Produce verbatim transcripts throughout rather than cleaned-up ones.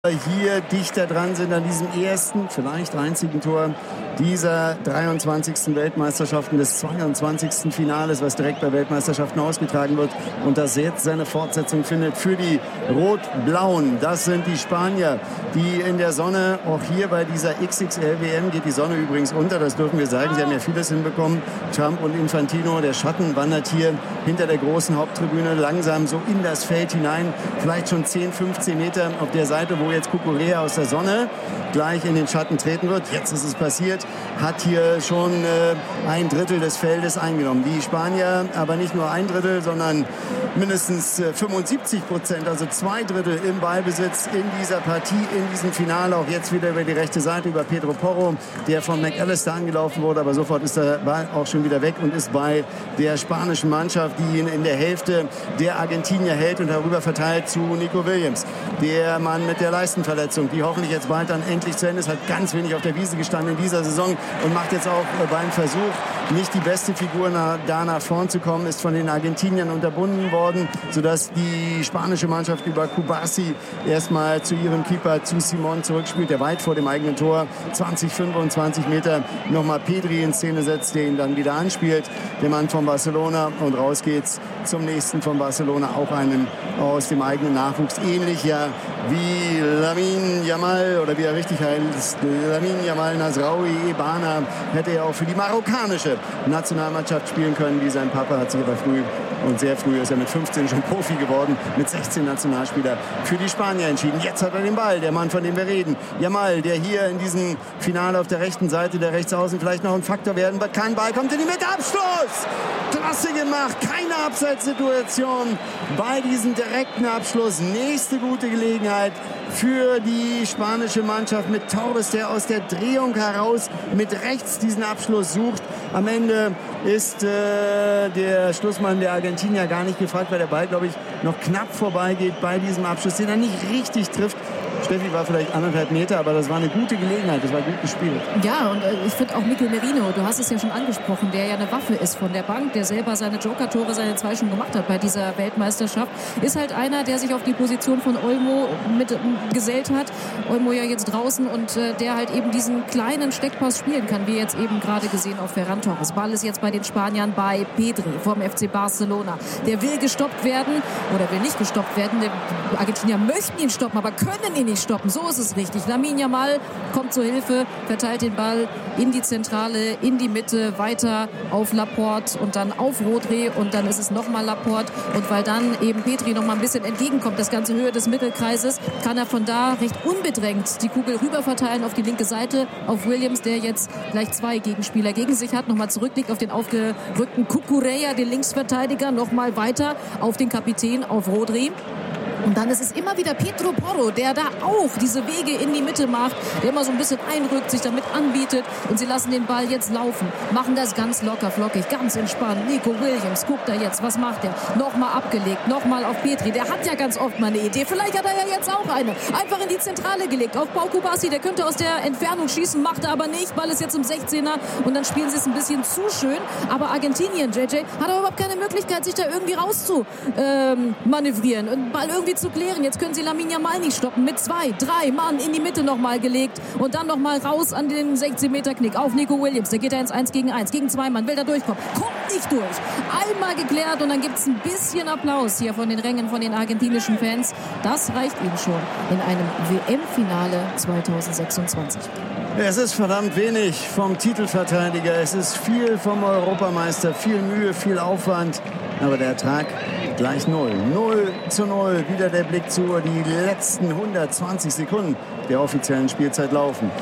hier dichter dran sind an diesem ersten, vielleicht einzigen Tor dieser dreiundzwanzigsten Weltmeisterschaften, des zweiundzwanzigsten Finales, was direkt bei Weltmeisterschaften ausgetragen wird und das jetzt seine Fortsetzung findet für die Rot-Blauen. Das sind die Spanier, die in der Sonne, auch hier bei dieser X X L W M geht die Sonne übrigens unter, das dürfen wir sagen, sie haben ja vieles hinbekommen. Trump und Infantino, der Schatten wandert hier hinter der großen Haupttribüne langsam so in das Feld hinein, vielleicht schon zehn, fünfzehn Meter auf der Seite, wo jetzt Cucurella aus der Sonne gleich in den Schatten treten wird. Jetzt ist es passiert, hat hier schon äh, ein Drittel des Feldes eingenommen. Die Spanier aber nicht nur ein Drittel, sondern mindestens äh, fünfundsiebzig Prozent, also zwei Drittel im Ballbesitz in dieser Partie, in diesem Finale. Auch jetzt wieder über die rechte Seite, über Pedro Porro, der von McAllister angelaufen wurde, aber sofort ist der Ball auch schon wieder weg und ist bei der spanischen Mannschaft, die ihn in der Hälfte der Argentinier hält und darüber verteilt zu Nico Williams. Der Mann mit der Leistenverletzung, die hoffentlich jetzt bald dann endlich zu Ende ist, hat ganz wenig auf der Wiese gestanden in dieser Saison und macht jetzt auch beim Versuch, nicht die beste Figur nach, da nach vorn zu kommen, ist von den Argentiniern unterbunden worden, sodass die spanische Mannschaft über Kubasi erstmal zu ihrem Keeper, zu Simon zurückspielt, der weit vor dem eigenen Tor, zwanzig, fünfundzwanzig Meter, nochmal Pedri in Szene setzt, der ihn dann wieder anspielt, der Mann von Barcelona, und raus geht's zum nächsten von Barcelona, auch einen aus dem eigenen Nachwuchs, ähnlich ja wie Lamine Yamal, oder wie er richtig heißt, Lamine Yamal Nasraoui Ebana, hätte er auch für die marokkanische Nationalmannschaft spielen können, wie sein Papa, hat sich aber früh und sehr früh ist er mit fünfzehn schon Profi geworden, mit sechzehn Nationalspieler für die Spanier entschieden. Jetzt hat er den Ball, der Mann, von dem wir reden. Yamal, der hier in diesem Finale auf der rechten Seite, der Rechtsaußen vielleicht noch ein Faktor werden wird. Kein Ball, kommt in die Mitte, Abschluss! Klasse gemacht, keine Abseitssituation bei diesem direkten Abschluss. Nächste gute Gelegenheit für die spanische Mannschaft mit Torres, der aus der Drehung heraus mit rechts diesen Abschluss sucht. Am Ende ist äh, der Schlussmann der Argentinier gar nicht gefragt, weil der Ball, glaube ich, noch knapp vorbeigeht bei diesem Abschluss, den er nicht richtig trifft. Steffi war vielleicht anderthalb Meter, aber das war eine gute Gelegenheit, das war gut gespielt. Ja, und äh, ich finde auch Mikel Merino, du hast es ja schon angesprochen, der ja eine Waffe ist von der Bank, der selber seine Joker-Tore, seine zwei schon gemacht hat bei dieser Weltmeisterschaft, ist halt einer, der sich auf die Position von Olmo mit äh, gesellt hat. Olmo ja jetzt draußen und äh, der halt eben diesen kleinen Steckpass spielen kann, wie jetzt eben gerade gesehen auf Ferran Torres. Ball ist jetzt bei den Spaniern bei Pedri vom F C Barcelona. Der will gestoppt werden oder will nicht gestoppt werden. Die Argentinier möchten ihn stoppen, aber können ihn nicht stoppen. So ist es richtig. Lamine Yamal kommt zur Hilfe, verteilt den Ball in die Zentrale, in die Mitte, weiter auf Laporte und dann auf Rodri und dann ist es nochmal Laporte. Und weil dann eben Pedri noch mal ein bisschen entgegenkommt, das ganze Höhe des Mittelkreises, kann er von da recht unbedrängt die Kugel rüber verteilen auf die linke Seite, auf Williams, der jetzt gleich zwei Gegenspieler gegen sich hat, nochmal zurückliegt auf den aufgerückten Cucurella, den Linksverteidiger, nochmal weiter auf den Kapitän, auf Rodri. Und dann ist es immer wieder Pedro Porro, der da auch diese Wege in die Mitte macht, der immer so ein bisschen einrückt, sich damit anbietet. Und sie lassen den Ball jetzt laufen, machen das ganz locker, flockig, ganz entspannt. Nico Williams, guckt da jetzt, was macht er? Nochmal abgelegt, nochmal auf Pedri. Der hat ja ganz oft mal eine Idee. Vielleicht hat er ja jetzt auch eine. Einfach in die Zentrale gelegt, auf Pau Kubasi. Der könnte aus der Entfernung schießen, macht er aber nicht. Ball ist jetzt im sechzehner und dann spielen sie es ein bisschen zu schön. Aber Argentinien, J J, hat aber überhaupt keine Möglichkeit, sich da irgendwie raus zu ähm, manövrieren und Ball irgendwie zu klären. Jetzt können sie Lamine Yamal nicht stoppen. Mit zwei, drei Mann in die Mitte nochmal gelegt und dann nochmal raus an den sechzehn Meter Knick auf Nico Williams. Der geht da ins eins gegen eins. Gegen zwei Mann will da durchkommen. Kommt nicht durch. Einmal geklärt und dann gibt es ein bisschen Applaus hier von den Rängen von den argentinischen Fans. Das reicht ihnen schon in einem W M-Finale zweitausendsechsundzwanzig. Es ist verdammt wenig vom Titelverteidiger. Es ist viel vom Europameister. Viel Mühe, viel Aufwand. Aber der Ertrag gleich null. null zu null. Wieder der Blick zu die letzten hundertzwanzig Sekunden der offiziellen Spielzeit laufen.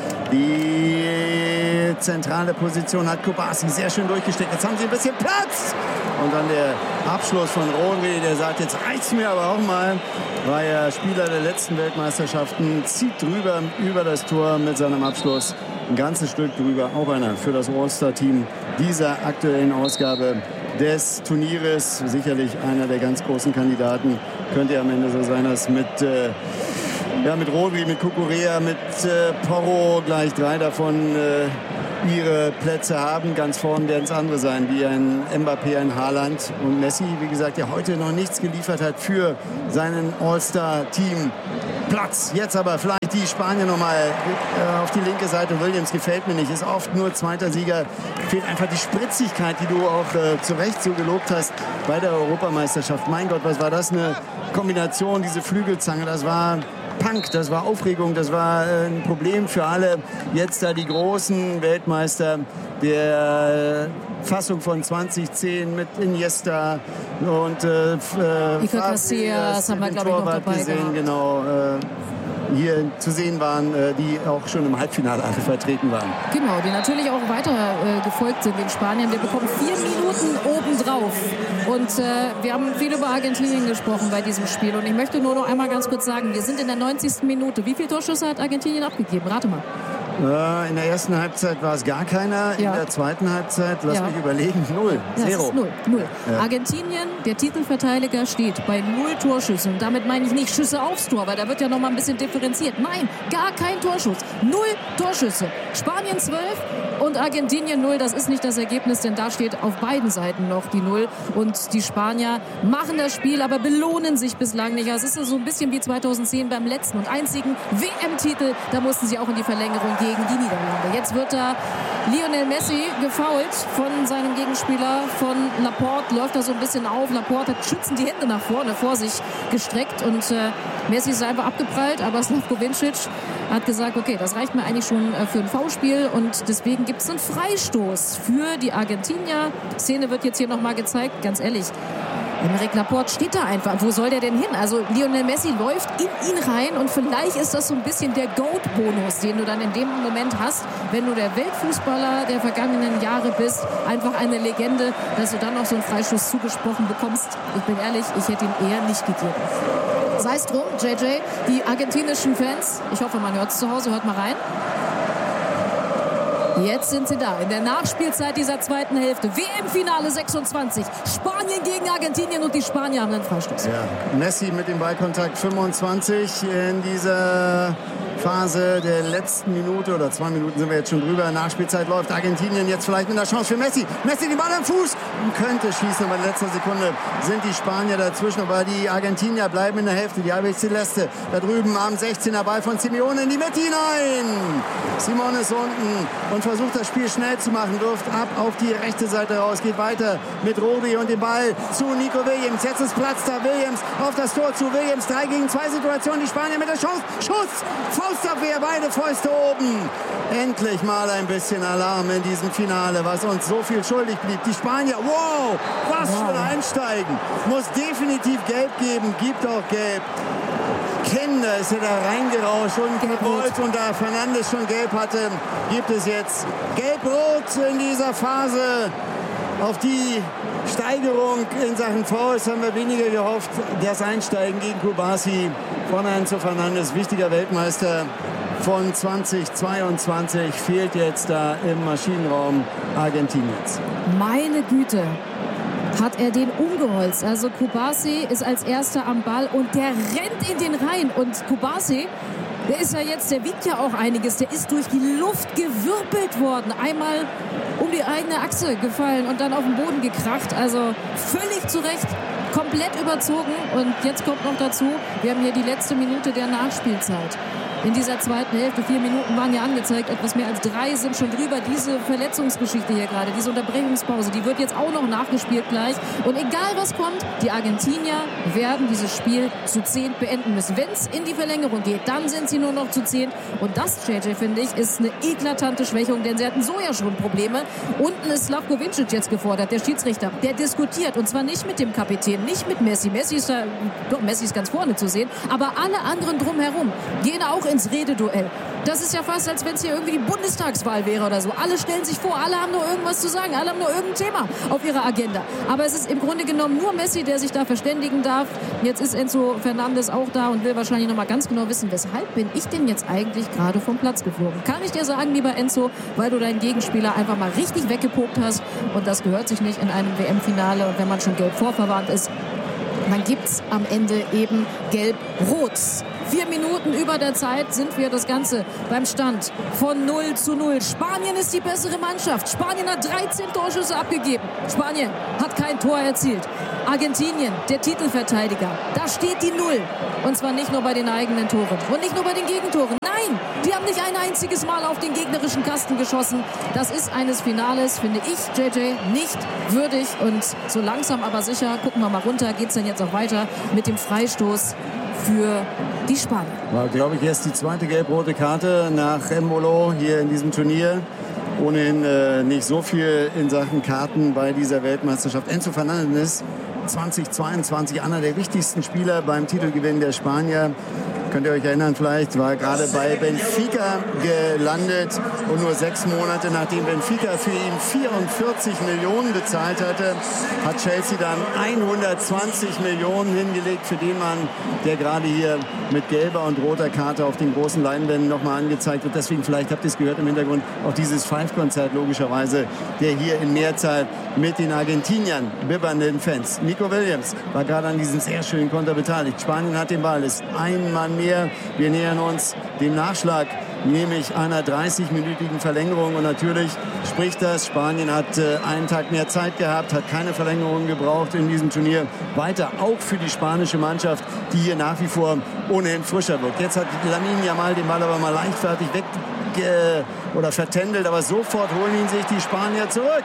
Die zentrale Position hat Kubasi sehr schön durchgesteckt. Jetzt haben sie ein bisschen Platz. Und dann der Abschluss von Rodri, der sagt, jetzt reicht's mir aber auch mal. War ja Spieler der letzten Weltmeisterschaften, zieht drüber über das Tor mit seinem Abschluss. Ein ganzes Stück drüber. Auch einer für das All-Star-Team dieser aktuellen Ausgabe des Turnieres. Sicherlich einer der ganz großen Kandidaten. Könnte ja am Ende so sein, dass mit, äh, ja, mit Rodri, mit Cucurella, mit äh, Porro gleich drei davon äh, ihre Plätze haben. Ganz vorn werden es andere sein, wie ein Mbappé, ein Haaland und Messi, wie gesagt, der heute noch nichts geliefert hat für seinen All-Star-Team Platz. Jetzt aber vielleicht die Spanier nochmal äh, auf die linke Seite. Williams gefällt mir nicht, ist oft nur zweiter Sieger. Fehlt einfach die Spritzigkeit, die du auch äh, zu Recht so gelobt hast bei der Europameisterschaft. Mein Gott, was war das eine Kombination, diese Flügelzange, das war Punk, das war Aufregung, das war äh, ein Problem für alle. Jetzt da die großen Weltmeister der Fassung von zwanzig zehn mit Iniesta und äh, Iker Casillas haben wir, glaube ich, noch dabei gesehen, gehabt. Genau, äh, hier zu sehen waren, äh, die auch schon im Halbfinale alle vertreten waren. Genau, die natürlich auch weiter äh, gefolgt sind, den Spaniern. Wir bekommen vier Minuten obendrauf. Und äh, wir haben viel über Argentinien gesprochen bei diesem Spiel. Und ich möchte nur noch einmal ganz kurz sagen, wir sind in der neunzigsten Minute. Wie viele Torschüsse hat Argentinien abgegeben? Rate mal. In der ersten Halbzeit war es gar keiner. Ja. In der zweiten Halbzeit, lass Ja. mich überlegen, null. Ja, Zero. es ist null. null. Ja. Argentinien, der Titelverteidiger, steht bei null Torschüssen. Und damit meine ich nicht Schüsse aufs Tor, weil da wird ja noch mal ein bisschen differenziert. Nein, gar kein Torschuss. Null Torschüsse. Spanien zwölf und Argentinien null. Das ist nicht das Ergebnis, denn da steht auf beiden Seiten noch die null. Und die Spanier machen das Spiel, aber belohnen sich bislang nicht. Es ist so ein bisschen wie zweitausendzehn beim letzten und einzigen W M-Titel. Da mussten sie auch in die Verlängerung gegen die Niederlande. Jetzt wird da Lionel Messi gefoult von seinem Gegenspieler, von Laporte. Läuft da so ein bisschen auf. Laporte hat schützend die Hände nach vorne vor sich gestreckt und äh, Messi ist einfach abgeprallt, aber Slavko Vincic hat gesagt, okay, das reicht mir eigentlich schon äh, für ein Foulspiel und deswegen gibt es einen Freistoß für die Argentinier. Die Szene wird jetzt hier nochmal gezeigt, ganz ehrlich. Aymeric Laporte steht da einfach. Wo soll der denn hin? Also Lionel Messi läuft in ihn rein und vielleicht ist das so ein bisschen der GOAT-Bonus, den du dann in dem Moment hast, wenn du der Weltfußballer der vergangenen Jahre bist, einfach eine Legende, dass du dann noch so einen Freistoß zugesprochen bekommst. Ich bin ehrlich, ich hätte ihn eher nicht gegeben. Sei es drum, J J, die argentinischen Fans, ich hoffe, man hört es zu Hause, hört mal rein. Jetzt sind sie da, in der Nachspielzeit dieser zweiten Hälfte. W M-Finale sechsundzwanzig. Spanien gegen Argentinien und die Spanier haben einen Freistoß. Ja, Messi mit dem Ballkontakt fünfundzwanzig in dieser Phase der letzten Minute oder zwei Minuten sind wir jetzt schon drüber. Nachspielzeit läuft. Argentinien jetzt vielleicht mit einer Chance für Messi. Messi den Ball am Fuß und könnte schießen, aber in letzter Sekunde sind die Spanier dazwischen. Aber die Argentinier bleiben in der Hälfte. Die Albi Celeste da drüben am sechzehner Ball von Simeone in die Mitte hinein. Simone ist unten und versucht das Spiel schnell zu machen. Wirft ab auf die rechte Seite raus. Geht weiter mit Rodri und dem Ball zu Nico Williams. Jetzt ist Platz da. Williams auf das Tor zu Williams. drei gegen zwei Situation. Die Spanier mit der Chance. Schuss. Faustabwehr. Beide Fäuste oben. Endlich mal ein bisschen Alarm in diesem Finale, was uns so viel schuldig blieb. Die Spanier, wow, was für ein Einsteigen. Muss definitiv gelb geben. Gibt auch gelb. Kinder ist er da reingerauscht und gewollt und da Fernandes schon gelb hatte, gibt es jetzt gelb-rot in dieser Phase. Auf die Steigerung in Sachen Fouls haben wir weniger gehofft. Das Einsteigen gegen Kubasi von Enzo Fernandes, wichtiger Weltmeister von zweitausendzweiundzwanzig, fehlt jetzt da im Maschinenraum Argentiniens. Meine Güte. Hat er den umgeholzt. Also Kubasi ist als erster am Ball und der rennt in den Reihen. Und Kubasi, der ist ja jetzt, der wiegt ja auch einiges. Der ist durch die Luft gewirbelt worden. Einmal um die eigene Achse gefallen und dann auf den Boden gekracht. Also völlig zu Recht, komplett überzogen. Und jetzt kommt noch dazu, wir haben hier die letzte Minute der Nachspielzeit. In dieser zweiten Hälfte, vier Minuten waren ja angezeigt, etwas mehr als drei sind schon drüber. Diese Verletzungsgeschichte hier gerade, diese Unterbrechungspause, die wird jetzt auch noch nachgespielt gleich. Und egal was kommt, die Argentinier werden dieses Spiel zu zehn beenden müssen. Wenn es in die Verlängerung geht, dann sind sie nur noch zu zehn. Und das, J J, finde ich, ist eine eklatante Schwächung, denn sie hatten so ja schon Probleme. Unten ist Slavko Vincic jetzt gefordert, der Schiedsrichter. Der diskutiert, und zwar nicht mit dem Kapitän, nicht mit Messi. Messi ist da, doch, Messi ist ganz vorne zu sehen. Aber alle anderen drumherum gehen auch ins Rededuell. Das ist ja fast, als wenn es hier irgendwie die Bundestagswahl wäre oder so. Alle stellen sich vor, alle haben nur irgendwas zu sagen, alle haben nur irgendein Thema auf ihrer Agenda. Aber es ist im Grunde genommen nur Messi, der sich da verständigen darf. Jetzt ist Enzo Fernandes auch da und will wahrscheinlich noch mal ganz genau wissen, weshalb bin ich denn jetzt eigentlich gerade vom Platz geflogen? Kann ich dir sagen, lieber Enzo, weil du deinen Gegenspieler einfach mal richtig weggepokt hast und das gehört sich nicht in einem W M-Finale. Und wenn man schon gelb vorverwarnt ist, dann gibt es am Ende eben gelb-rot. Vier Minuten über der Zeit sind wir das Ganze beim Stand von null zu null. Spanien ist die bessere Mannschaft. Spanien hat dreizehn Torschüsse abgegeben. Spanien hat kein Tor erzielt. Argentinien, der Titelverteidiger. Da steht die Null. Und zwar nicht nur bei den eigenen Toren und nicht nur bei den Gegentoren. Nein, die haben nicht ein einziges Mal auf den gegnerischen Kasten geschossen. Das ist eines Finales, finde ich, J J, nicht würdig. Und so langsam aber sicher, gucken wir mal runter, geht es dann jetzt auch weiter mit dem Freistoß für die Spanier. War, glaube ich, erst die zweite gelb-rote Karte nach Embolo hier in diesem Turnier. Ohnehin äh, nicht so viel in Sachen Karten bei dieser Weltmeisterschaft. Enzo Fernandes, zweitausendzweiundzwanzig, einer der wichtigsten Spieler beim Titelgewinn der Spanier. Könnt ihr euch erinnern vielleicht, war gerade bei Benfica gelandet und nur sechs Monate nachdem Benfica für ihn vierundvierzig Millionen bezahlt hatte, hat Chelsea dann hundertzwanzig Millionen hingelegt für den Mann, der gerade hier mit gelber und roter Karte auf den großen Leinwänden nochmal angezeigt wird. Deswegen, vielleicht habt ihr es gehört im Hintergrund, auch dieses Five-Konzert logischerweise, der hier in Mehrzahl mit den Argentiniern bibbernden Fans. Nico Williams war gerade an diesem sehr schönen Konter beteiligt. Spanien hat den Ball, ist ein Mann mehr. Wir nähern uns dem Nachschlag, nämlich einer dreißig-minütigen Verlängerung. Und natürlich spricht das. Spanien hat äh, einen Tag mehr Zeit gehabt, hat keine Verlängerung gebraucht in diesem Turnier. Weiter auch für die spanische Mannschaft, die hier nach wie vor ohnehin frischer wirkt. Jetzt hat Lamine Yamal den Ball aber mal leichtfertig weg äh, oder vertändelt, aber sofort holen ihn sich die Spanier zurück.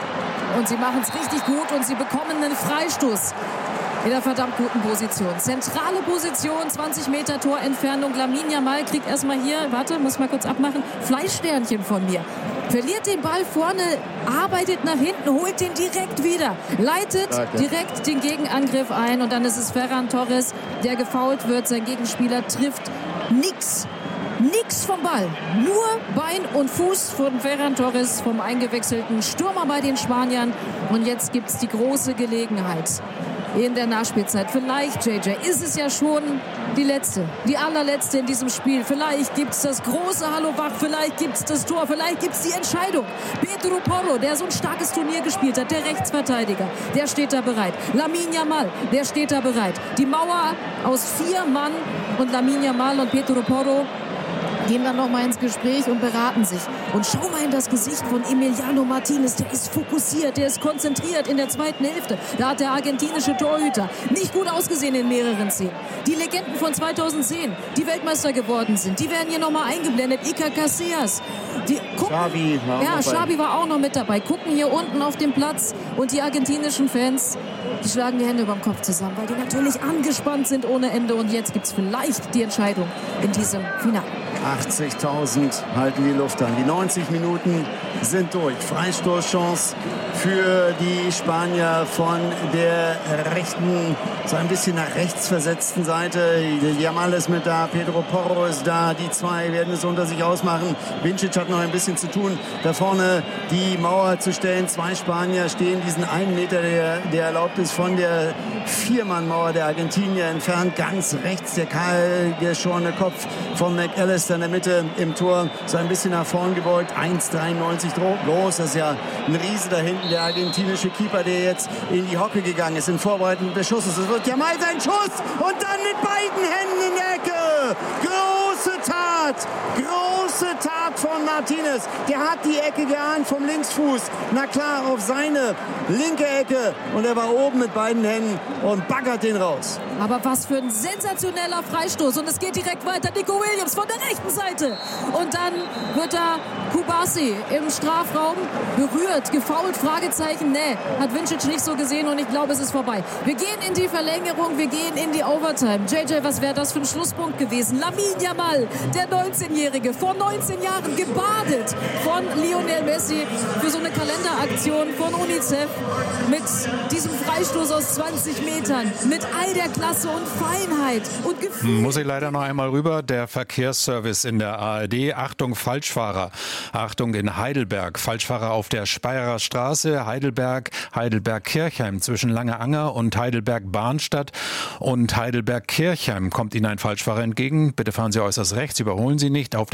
Und sie machen es richtig gut und sie bekommen einen Freistoß. In einer verdammt guten Position. Zentrale Position, zwanzig Meter Torentfernung. Lamine Yamal kriegt erstmal hier, warte, muss mal kurz abmachen, Fleischsternchen von mir. Verliert den Ball vorne, arbeitet nach hinten, holt den direkt wieder. Leitet direkt den Gegenangriff ein und dann ist es Ferran Torres, der gefoult wird. Sein Gegenspieler trifft nix. Nix vom Ball. Nur Bein und Fuß von Ferran Torres, vom eingewechselten Stürmer bei den Spaniern. Und jetzt gibt es die große Gelegenheit in der Nachspielzeit. Vielleicht, J J, ist es ja schon die letzte, die allerletzte in diesem Spiel. Vielleicht gibt es das große Hallo wach, vielleicht gibt es das Tor, vielleicht gibt es die Entscheidung. Pedro Porro, der so ein starkes Turnier gespielt hat, der Rechtsverteidiger, der steht da bereit. Lamine Yamal, der steht da bereit. Die Mauer aus vier Mann und Lamine Yamal und Pedro Porro gehen dann noch mal ins Gespräch und beraten sich. Und schau mal in das Gesicht von Emiliano Martinez. Der ist fokussiert, der ist konzentriert in der zweiten Hälfte. Da hat der argentinische Torhüter nicht gut ausgesehen in mehreren Szenen. Die Legenden von zweitausendzehn, die Weltmeister geworden sind, die werden hier noch mal eingeblendet. Iker Casillas. Die gucken, Xavi war ja, auch dabei. Xavi war auch noch mit dabei. Gucken hier unten auf dem Platz und die argentinischen Fans, die schlagen die Hände über dem Kopf zusammen, weil die natürlich angespannt sind ohne Ende. Und jetzt gibt es vielleicht die Entscheidung in diesem Finale. achtzigtausend halten die Luft an. Die neunzig Minuten sind durch. Freistoßchance für die Spanier von der rechten, so ein bisschen nach rechts versetzten Seite. Yamal ist mit da, Pedro Porro ist da. Die zwei werden es unter sich ausmachen. Vincic hat noch ein bisschen zu tun, da vorne die Mauer zu stellen. Zwei Spanier stehen diesen einen Meter, der, der erlaubt ist, von der Viermann-Mauer der Argentinier entfernt. Ganz rechts der kahlgeschorene Kopf von McAllister in der Mitte im Tor, so ein bisschen nach vorn gebeugt, eins Komma dreiundneunzig groß, das ist ja ein Riese da hinten, der argentinische Keeper, der jetzt in die Hocke gegangen ist, in Vorbereitung des Schusses. Es wird ja mal sein Schuss und dann mit beiden Händen in der Ecke. Große Tat, große Tat von Martinez. Der hat die Ecke geahnt vom Linksfuß, na klar, auf seine linke Ecke und er war oben mit beiden Händen und baggert den raus. Aber was für ein sensationeller Freistoß. Und es geht direkt weiter. Nico Williams von der rechten Seite. Und dann wird da Kubasi im Strafraum berührt, gefoult, Fragezeichen. Nee, hat Vincic nicht so gesehen und ich glaube, es ist vorbei. Wir gehen in die Verlängerung, wir gehen in die Overtime. J J, was wäre das für ein Schlusspunkt gewesen? Lamine Yamal, der neunzehnjährige, vor neunzehn Jahren gebadet von Lionel Messi für so eine Kalenderaktion von UNICEF mit diesem Freistoß aus zwanzig Metern, mit all der Klasse und Feinheit und Gefühl. Muss ich leider noch einmal rüber. Der Verkehrsservice in der A R D. Achtung, Falschfahrer. Achtung in Heidelberg. Falschfahrer auf der Speyerer Straße. Heidelberg, Heidelberg-Kirchheim. Zwischen Langeanger und Heidelberg-Bahnstadt und Heidelberg-Kirchheim kommt Ihnen ein Falschfahrer entgegen. Bitte fahren Sie äußerst rechts. Überholen Sie nicht. Auf der Speyer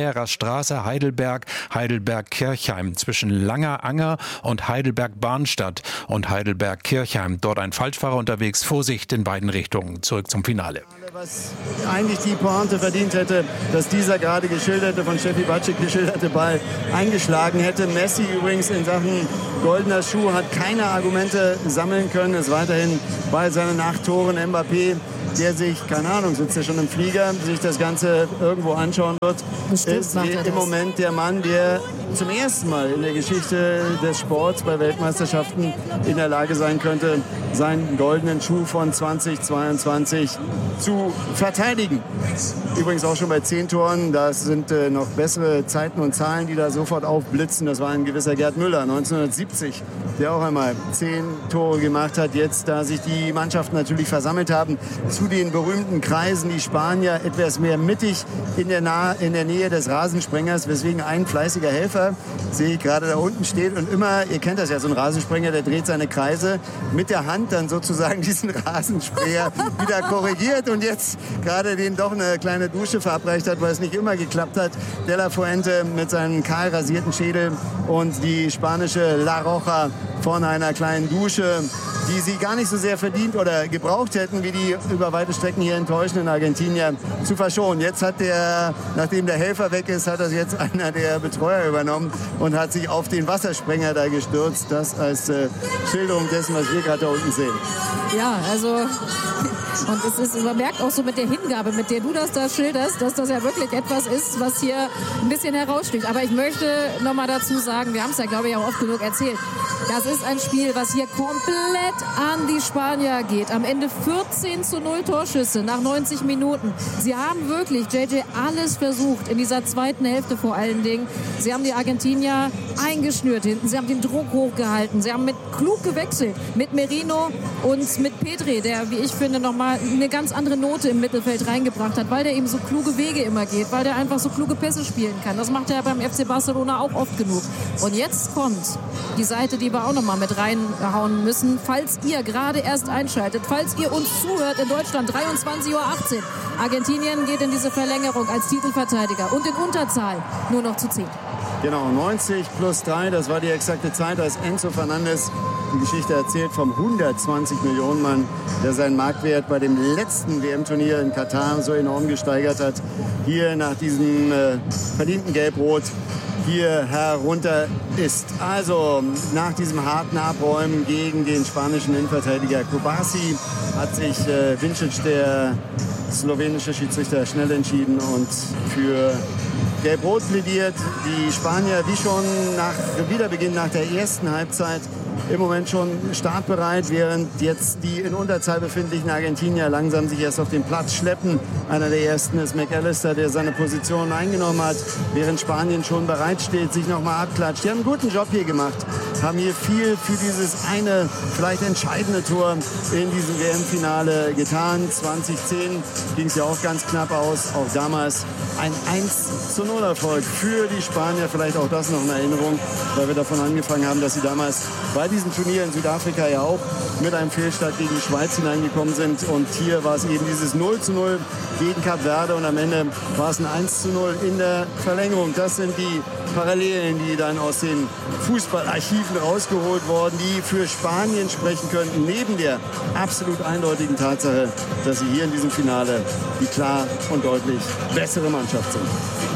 Speyerer Straße, Heidelberg, Heidelberg-Kirchheim, zwischen Langer-Anger und Heidelberg-Bahnstadt und Heidelberg-Kirchheim. Dort ein Falschfahrer unterwegs. Vorsicht in beiden Richtungen. Zurück zum Finale. Was eigentlich die Pointe verdient hätte, dass dieser gerade geschilderte, von Steffi Batschik geschilderte Ball eingeschlagen hätte. Messi übrigens in Sachen goldener Schuh hat keine Argumente sammeln können. Ist weiterhin bei seinen acht Toren. Mbappé, der sich, keine Ahnung, sitzt ja schon im Flieger, sich das Ganze irgendwo anschauen wird, Bestimmt ist im Moment der Mann, der zum ersten Mal in der Geschichte des Sports bei Weltmeisterschaften in der Lage sein könnte, seinen goldenen Schuh von zweitausendzweiundzwanzig zu verteidigen. Übrigens auch schon bei zehn Toren, das sind äh, noch bessere Zeiten und Zahlen, die da sofort aufblitzen. Das war ein gewisser Gerd Müller, neunzehnhundertsiebzig, der auch einmal zehn Tore gemacht hat. Jetzt, da sich die Mannschaften natürlich versammelt haben, zu den berühmten Kreisen, die Spanier etwas mehr mittig in der, Nah- in der Nähe des Rasensprengers, weswegen ein fleißiger Helfer, sehe ich gerade da unten steht und immer, ihr kennt das ja, so ein Rasensprenger, der dreht seine Kreise mit der Hand dann sozusagen diesen Rasensprenger wieder korrigiert und jetzt gerade den doch eine kleine Dusche verabreicht hat, weil es nicht immer geklappt hat. De La Fuente mit seinem kahl rasierten Schädel und die spanische La Roja von einer kleinen Dusche, die sie gar nicht so sehr verdient oder gebraucht hätten, wie die über weite Strecken hier enttäuschenden Argentinier zu verschonen. Jetzt hat der, nachdem der Helfer weg ist, hat das jetzt einer der Betreuer übernommen und hat sich auf den Wassersprenger da gestürzt. Das als äh, Schilderung dessen, was wir gerade da unten sehen. Ja, also und es ist, man merkt auch so mit der Hingabe, mit der du das da schilderst, dass das ja wirklich etwas ist, was hier ein bisschen heraussticht. Aber ich möchte noch mal dazu sagen, wir haben es ja, glaube ich, auch oft genug erzählt, das ist ein Spiel, was hier komplett an die Spanier geht. Am Ende vierzehn zu null Torschüsse nach neunzig Minuten. Sie haben wirklich, J J, alles versucht, in dieser zweiten Hälfte vor allen Dingen. Sie haben die Argentinier eingeschnürt hinten, sie haben den Druck hochgehalten, sie haben mit klug gewechselt, mit Merino und mit Pedri, der, wie ich finde, nochmal eine ganz andere Note im Mittelfeld reingebracht hat, weil der eben so kluge Wege immer geht, weil der einfach so kluge Pässe spielen kann. Das macht er ja beim F C Barcelona auch oft genug. Und jetzt kommt die Seite, die wir auch nochmal mit reinhauen müssen, falls ihr gerade erst einschaltet, falls ihr uns zuhört in Deutschland, dreiundzwanzig Uhr achtzehn. Argentinien geht in diese Verlängerung als Titelverteidiger und in Unterzahl nur noch zu zehn. Genau, neunzig plus drei, das war die exakte Zeit, als Enzo Fernandes die Geschichte erzählt vom hundertzwanzig Millionen Mann, der seinen Marktwert bei dem letzten W M-Turnier in Katar so enorm gesteigert hat. Hier nach diesem äh, verdienten Gelb-Rot hier herunter ist. Also nach diesem harten Abräumen gegen den spanischen Innenverteidiger Kubasi hat sich äh, Vincic, der slowenische Schiedsrichter, schnell entschieden und für Gelb-Rot plädiert. Die Spanier, wie schon nach Wiederbeginn nach der ersten Halbzeit, im Moment schon startbereit, während jetzt die in Unterzahl befindlichen Argentinier langsam sich erst auf den Platz schleppen. Einer der ersten ist McAllister, der seine Position eingenommen hat, während Spanien schon bereit steht, sich nochmal abklatscht. Die haben einen guten Job hier gemacht, haben hier viel für dieses eine vielleicht entscheidende Tor in diesem W M-Finale getan. zwanzig zehn ging es ja auch ganz knapp aus, auch damals ein eins zu null Erfolg für die Spanier. Vielleicht auch das noch in Erinnerung, weil wir davon angefangen haben, dass sie damals bei diesem Turnier in Südafrika ja auch mit einem Fehlstart gegen die Schweiz hineingekommen sind. Und hier war es eben dieses null zu null gegen Kap Verde und am Ende war es ein eins zu null in der Verlängerung. Das sind die Parallelen, die dann aus den Fußballarchiven rausgeholt wurden, die für Spanien sprechen könnten, neben der absolut eindeutigen Tatsache, dass sie hier in diesem Finale die klar und deutlich bessere Mannschaft sind.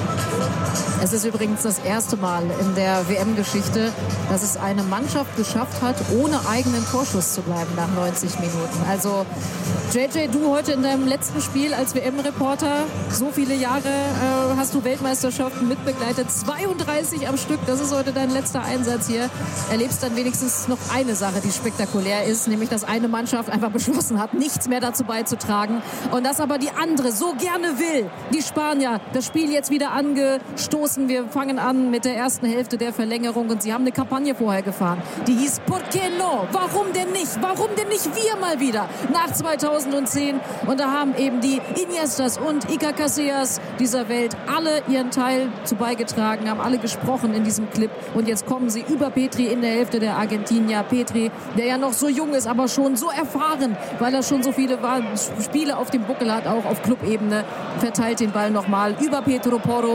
Es ist übrigens das erste Mal in der W M-Geschichte, dass es eine Mannschaft geschafft hat, ohne eigenen Torschuss zu bleiben nach neunzig Minuten. Also J J, du heute in deinem letzten Spiel als W M-Reporter, so viele Jahre äh, hast du Weltmeisterschaften mitbegleitet, zweiunddreißig am Stück, das ist heute dein letzter Einsatz hier. Erlebst dann wenigstens noch eine Sache, die spektakulär ist, nämlich dass eine Mannschaft einfach beschlossen hat, nichts mehr dazu beizutragen und dass aber die andere so gerne will. Die Spanier, das Spiel jetzt wieder angestoßen. Wir fangen an mit der ersten Hälfte der Verlängerung und sie haben eine Kampagne vorher gefahren. Die hieß Por qué no? Warum denn nicht? Warum denn nicht wir mal wieder? Nach zweitausendzehn. Und da haben eben die Iniestas und Iker Casillas dieser Welt alle ihren Teil zu beigetragen, haben alle gesprochen in diesem Clip. Und jetzt kommen sie über Petri in der Hälfte der Argentinier. Petri, der ja noch so jung ist, aber schon so erfahren, weil er schon so viele Spiele auf dem Buckel hat, auch auf Clubebene, verteilt den Ball nochmal über Pedro Porro und über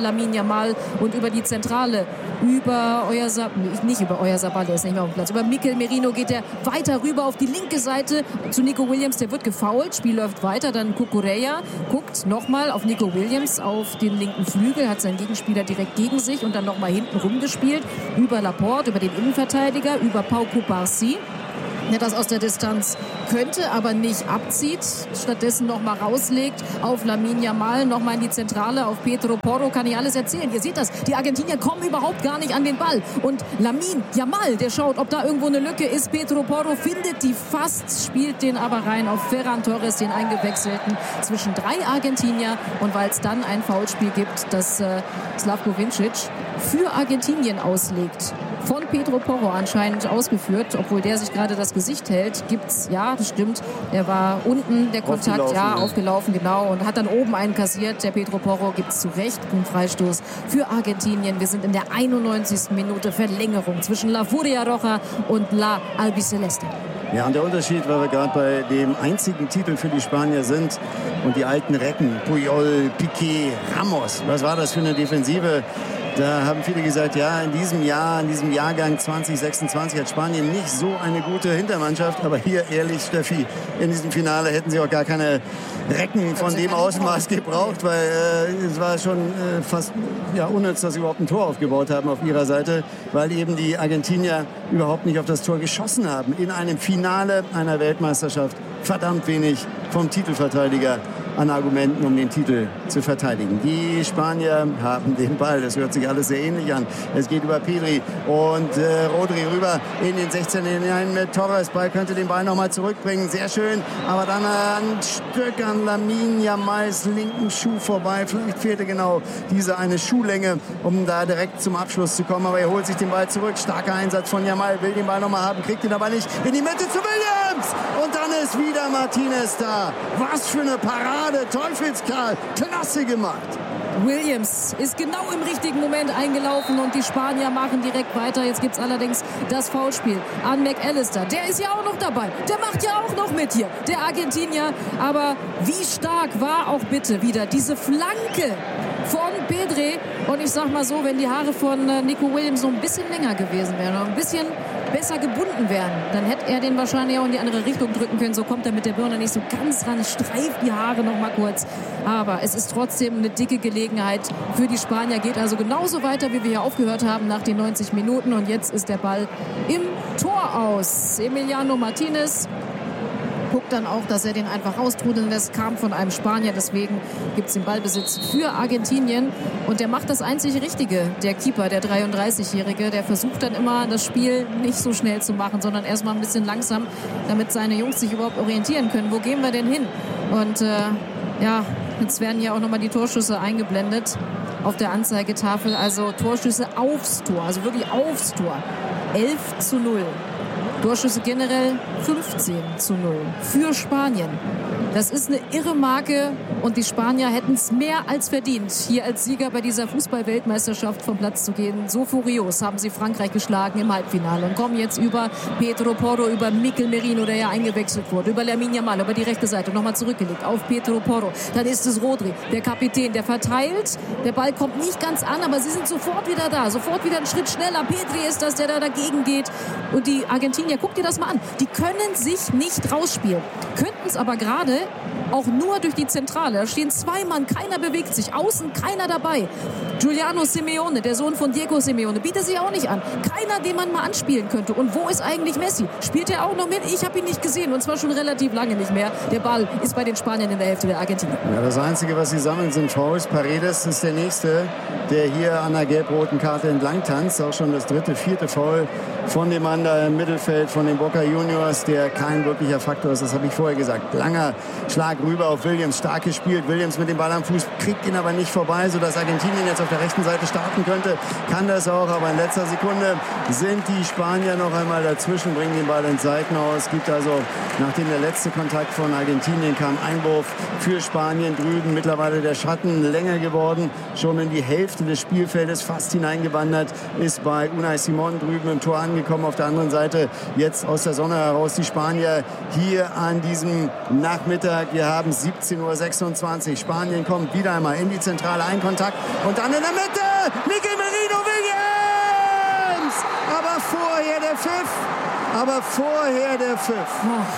Lamine Yamal und über die Zentrale, über Oyarzabal, nicht über Oyarzabal, der ist nicht mehr auf dem Platz, über Mikel Merino geht er weiter rüber auf die linke Seite zu Nico Williams, der wird gefoult, Spiel läuft weiter, dann Cucurella guckt nochmal auf Nico Williams auf den linken Flügel, hat seinen Gegenspieler direkt gegen sich und dann nochmal hinten rumgespielt, über Laporte, über den Innenverteidiger, über Pau Cubarsí, der das aus der Distanz könnte, aber nicht abzieht, stattdessen noch mal rauslegt auf Lamine Yamal, noch mal in die Zentrale auf Pedro Porro, kann ich alles erzählen. Ihr seht das, die Argentinier kommen überhaupt gar nicht an den Ball und Lamine Yamal, der schaut, ob da irgendwo eine Lücke ist. Pedro Porro findet die fast, spielt den aber rein auf Ferran Torres, den eingewechselten, zwischen drei Argentinier, und weil es dann ein Foulspiel gibt, das äh, Slavko Vincic für Argentinien auslegt. Von Pedro Porro anscheinend ausgeführt, obwohl der sich gerade das Gesicht hält, gibt's, ja, das stimmt, er war unten, der Kontakt, ja, aufgelaufen, genau, und hat dann oben einen kassiert. Der Pedro Porro gibt's zu Recht, einen Freistoß für Argentinien. Wir sind in der einundneunzigsten Minute, Verlängerung zwischen La Furia Roja und La Albiceleste. Ja, und der Unterschied, weil wir gerade bei dem einzigen Titel für die Spanier sind und die alten Recken, Puyol, Piqué, Ramos, was war das für eine Defensive? Da haben viele gesagt, ja, in diesem Jahr, in diesem Jahrgang zwanzig sechsundzwanzig hat Spanien nicht so eine gute Hintermannschaft. Aber hier, ehrlich, Steffi, in diesem Finale hätten sie auch gar keine Recken von dem Ausmaß gebraucht, weil äh, es war schon äh, fast ja, unnütz, dass sie überhaupt ein Tor aufgebaut haben auf ihrer Seite, weil eben die Argentinier überhaupt nicht auf das Tor geschossen haben. In einem Finale einer Weltmeisterschaft verdammt wenig vom Titelverteidiger an Argumenten, um den Titel zu verteidigen. Die Spanier haben den Ball. Das hört sich alles sehr ähnlich an. Es geht über Pedri und äh, Rodri rüber in den sechzehner hinein mit Torres. Ball könnte den Ball nochmal zurückbringen. Sehr schön. Aber dann ein Stück an Lamine Yamals linken Schuh vorbei. Vielleicht fehlte genau diese eine Schuhlänge, um da direkt zum Abschluss zu kommen. Aber er holt sich den Ball zurück. Starker Einsatz von Yamal. Will den Ball nochmal haben, kriegt ihn aber nicht. In die Mitte zu Williams. Und dann ist wieder Martinez da. Was für eine Parade. Teufelskerl, klasse gemacht. Williams ist genau im richtigen Moment eingelaufen und die Spanier machen direkt weiter. Jetzt gibt es allerdings das Foulspiel an McAllister. Der ist ja auch noch dabei. Der macht ja auch noch mit hier, der Argentinier. Aber wie stark war auch bitte wieder diese Flanke von Pedri. Und ich sag mal so, wenn die Haare von Nico Williams so ein bisschen länger gewesen wären, noch ein bisschen besser gebunden wären, dann hätte er den wahrscheinlich auch in die andere Richtung drücken können. So kommt er mit der Birne nicht so ganz ran, streift die Haare noch mal kurz. Aber es ist trotzdem eine dicke Gelegenheit für die Spanier. Geht also genauso weiter, wie wir hier aufgehört haben nach den neunzig Minuten. Und jetzt ist der Ball im Tor aus. Emiliano Martinez guckt dann auch, dass er den einfach raustrudeln lässt. Kam von einem Spanier, deswegen gibt es den Ballbesitz für Argentinien. Und der macht das einzig Richtige, der Keeper, der dreiunddreißigjährige. Der versucht dann immer, das Spiel nicht so schnell zu machen, sondern erstmal ein bisschen langsam, damit seine Jungs sich überhaupt orientieren können. Wo gehen wir denn hin? Und äh, ja, jetzt werden hier auch nochmal die Torschüsse eingeblendet auf der Anzeigetafel. Also Torschüsse aufs Tor, also wirklich aufs Tor. elf zu null. Torschüsse generell fünfzehn zu null für Spanien. Das ist eine irre Marke und die Spanier hätten es mehr als verdient, hier als Sieger bei dieser Fußball-Weltmeisterschaft vom Platz zu gehen. So furios haben sie Frankreich geschlagen im Halbfinale und kommen jetzt über Pedro Porro, über Mikel Merino, der ja eingewechselt wurde, über Lamine Yamal, über die rechte Seite, nochmal zurückgelegt auf Pedro Porro. Dann ist es Rodri, der Kapitän, der verteilt. Der Ball kommt nicht ganz an, aber sie sind sofort wieder da, sofort wieder einen Schritt schneller. Pedri ist das, der da dagegen geht. Und die Argentinier, guck dir das mal an, die können sich nicht rausspielen, könnten es aber gerade auch nur durch die Zentrale. Da stehen zwei Mann, keiner bewegt sich. Außen keiner dabei. Giuliano Simeone, der Sohn von Diego Simeone, bietet sich auch nicht an. Keiner, den man mal anspielen könnte. Und wo ist eigentlich Messi? Spielt er auch noch mit? Ich habe ihn nicht gesehen. Und zwar schon relativ lange nicht mehr. Der Ball ist bei den Spaniern in der Hälfte der Argentinier. Ja, das Einzige, was sie sammeln, sind Fouls. Paredes ist der Nächste, der hier an der gelb-roten Karte entlang tanzt. Auch schon das dritte, vierte Foul von dem Mann da im Mittelfeld, von den Boca Juniors, der kein wirklicher Faktor ist. Das habe ich vorher gesagt. Langer Schlag rüber auf Williams, stark gespielt. Williams mit dem Ball am Fuß, kriegt ihn aber nicht vorbei, sodass Argentinien jetzt auf der rechten Seite starten könnte. Kann das auch, aber in letzter Sekunde sind die Spanier noch einmal dazwischen, bringen den Ball ins Seitenhaus. Gibt also, nachdem der letzte Kontakt von Argentinien kam, Einwurf für Spanien drüben. Mittlerweile der Schatten länger geworden, schon in die Hälfte des Spielfeldes fast hineingewandert, ist bei Unai Simon drüben im Tor angekommen. gekommen. Auf der anderen Seite jetzt aus der Sonne heraus die Spanier hier an diesem Nachmittag. Wir haben siebzehn Uhr sechsundzwanzig. Spanien kommt wieder einmal in die Zentrale, ein Kontakt und dann in der Mitte Mikel Merino Williams! Aber vorher der Pfiff. Aber vorher der Pfiff.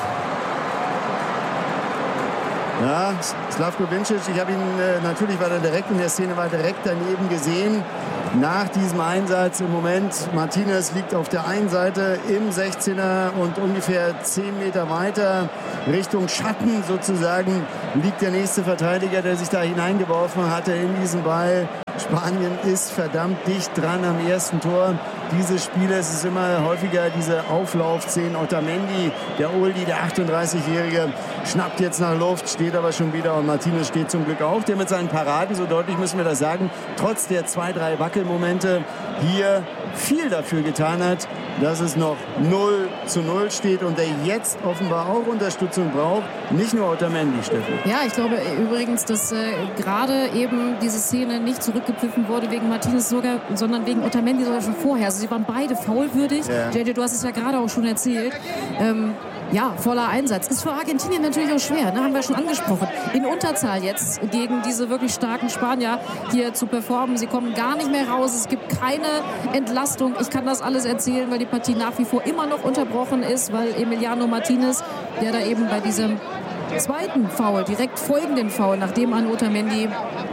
Ja, Slavko Vincic, ich habe ihn äh, natürlich, weil er direkt in der Szene war, direkt daneben gesehen. Nach diesem Einsatz im Moment, Martinez liegt auf der einen Seite im sechzehner und ungefähr zehn Meter weiter Richtung Schatten sozusagen liegt der nächste Verteidiger, der sich da hineingeworfen hatte in diesen Ball. Spanien ist verdammt dicht dran am ersten Tor dieses Spieles. Es ist immer häufiger diese Auflaufszenen. Otamendi, der Oldie, der achtunddreißigjährige, schnappt jetzt nach Luft, steht aber schon wieder und Martinez steht zum Glück auch, der mit seinen Paraden, so deutlich müssen wir das sagen, trotz der zwei, drei Wackelmomente hier viel dafür getan hat, dass es noch null zu null steht und der jetzt offenbar auch Unterstützung braucht. Nicht nur Otamendi, Steffen. Ja, ich glaube übrigens, dass äh, gerade eben diese Szene nicht zurückgepfiffen wurde wegen Martinez sogar, sondern wegen Otamendi sogar schon vorher. Also sie waren beide faulwürdig. Ja. J J, du hast es ja gerade auch schon erzählt. Ähm, Ja, voller Einsatz. Ist für Argentinien natürlich auch schwer, ne? Haben wir schon angesprochen. In Unterzahl jetzt gegen diese wirklich starken Spanier hier zu performen. Sie kommen gar nicht mehr raus. Es gibt keine Entlastung. Ich kann das alles erzählen, weil die Partie nach wie vor immer noch unterbrochen ist, weil Emiliano Martinez, der da eben bei diesem zweiten Foul, direkt folgenden Foul, nachdem an Otamendi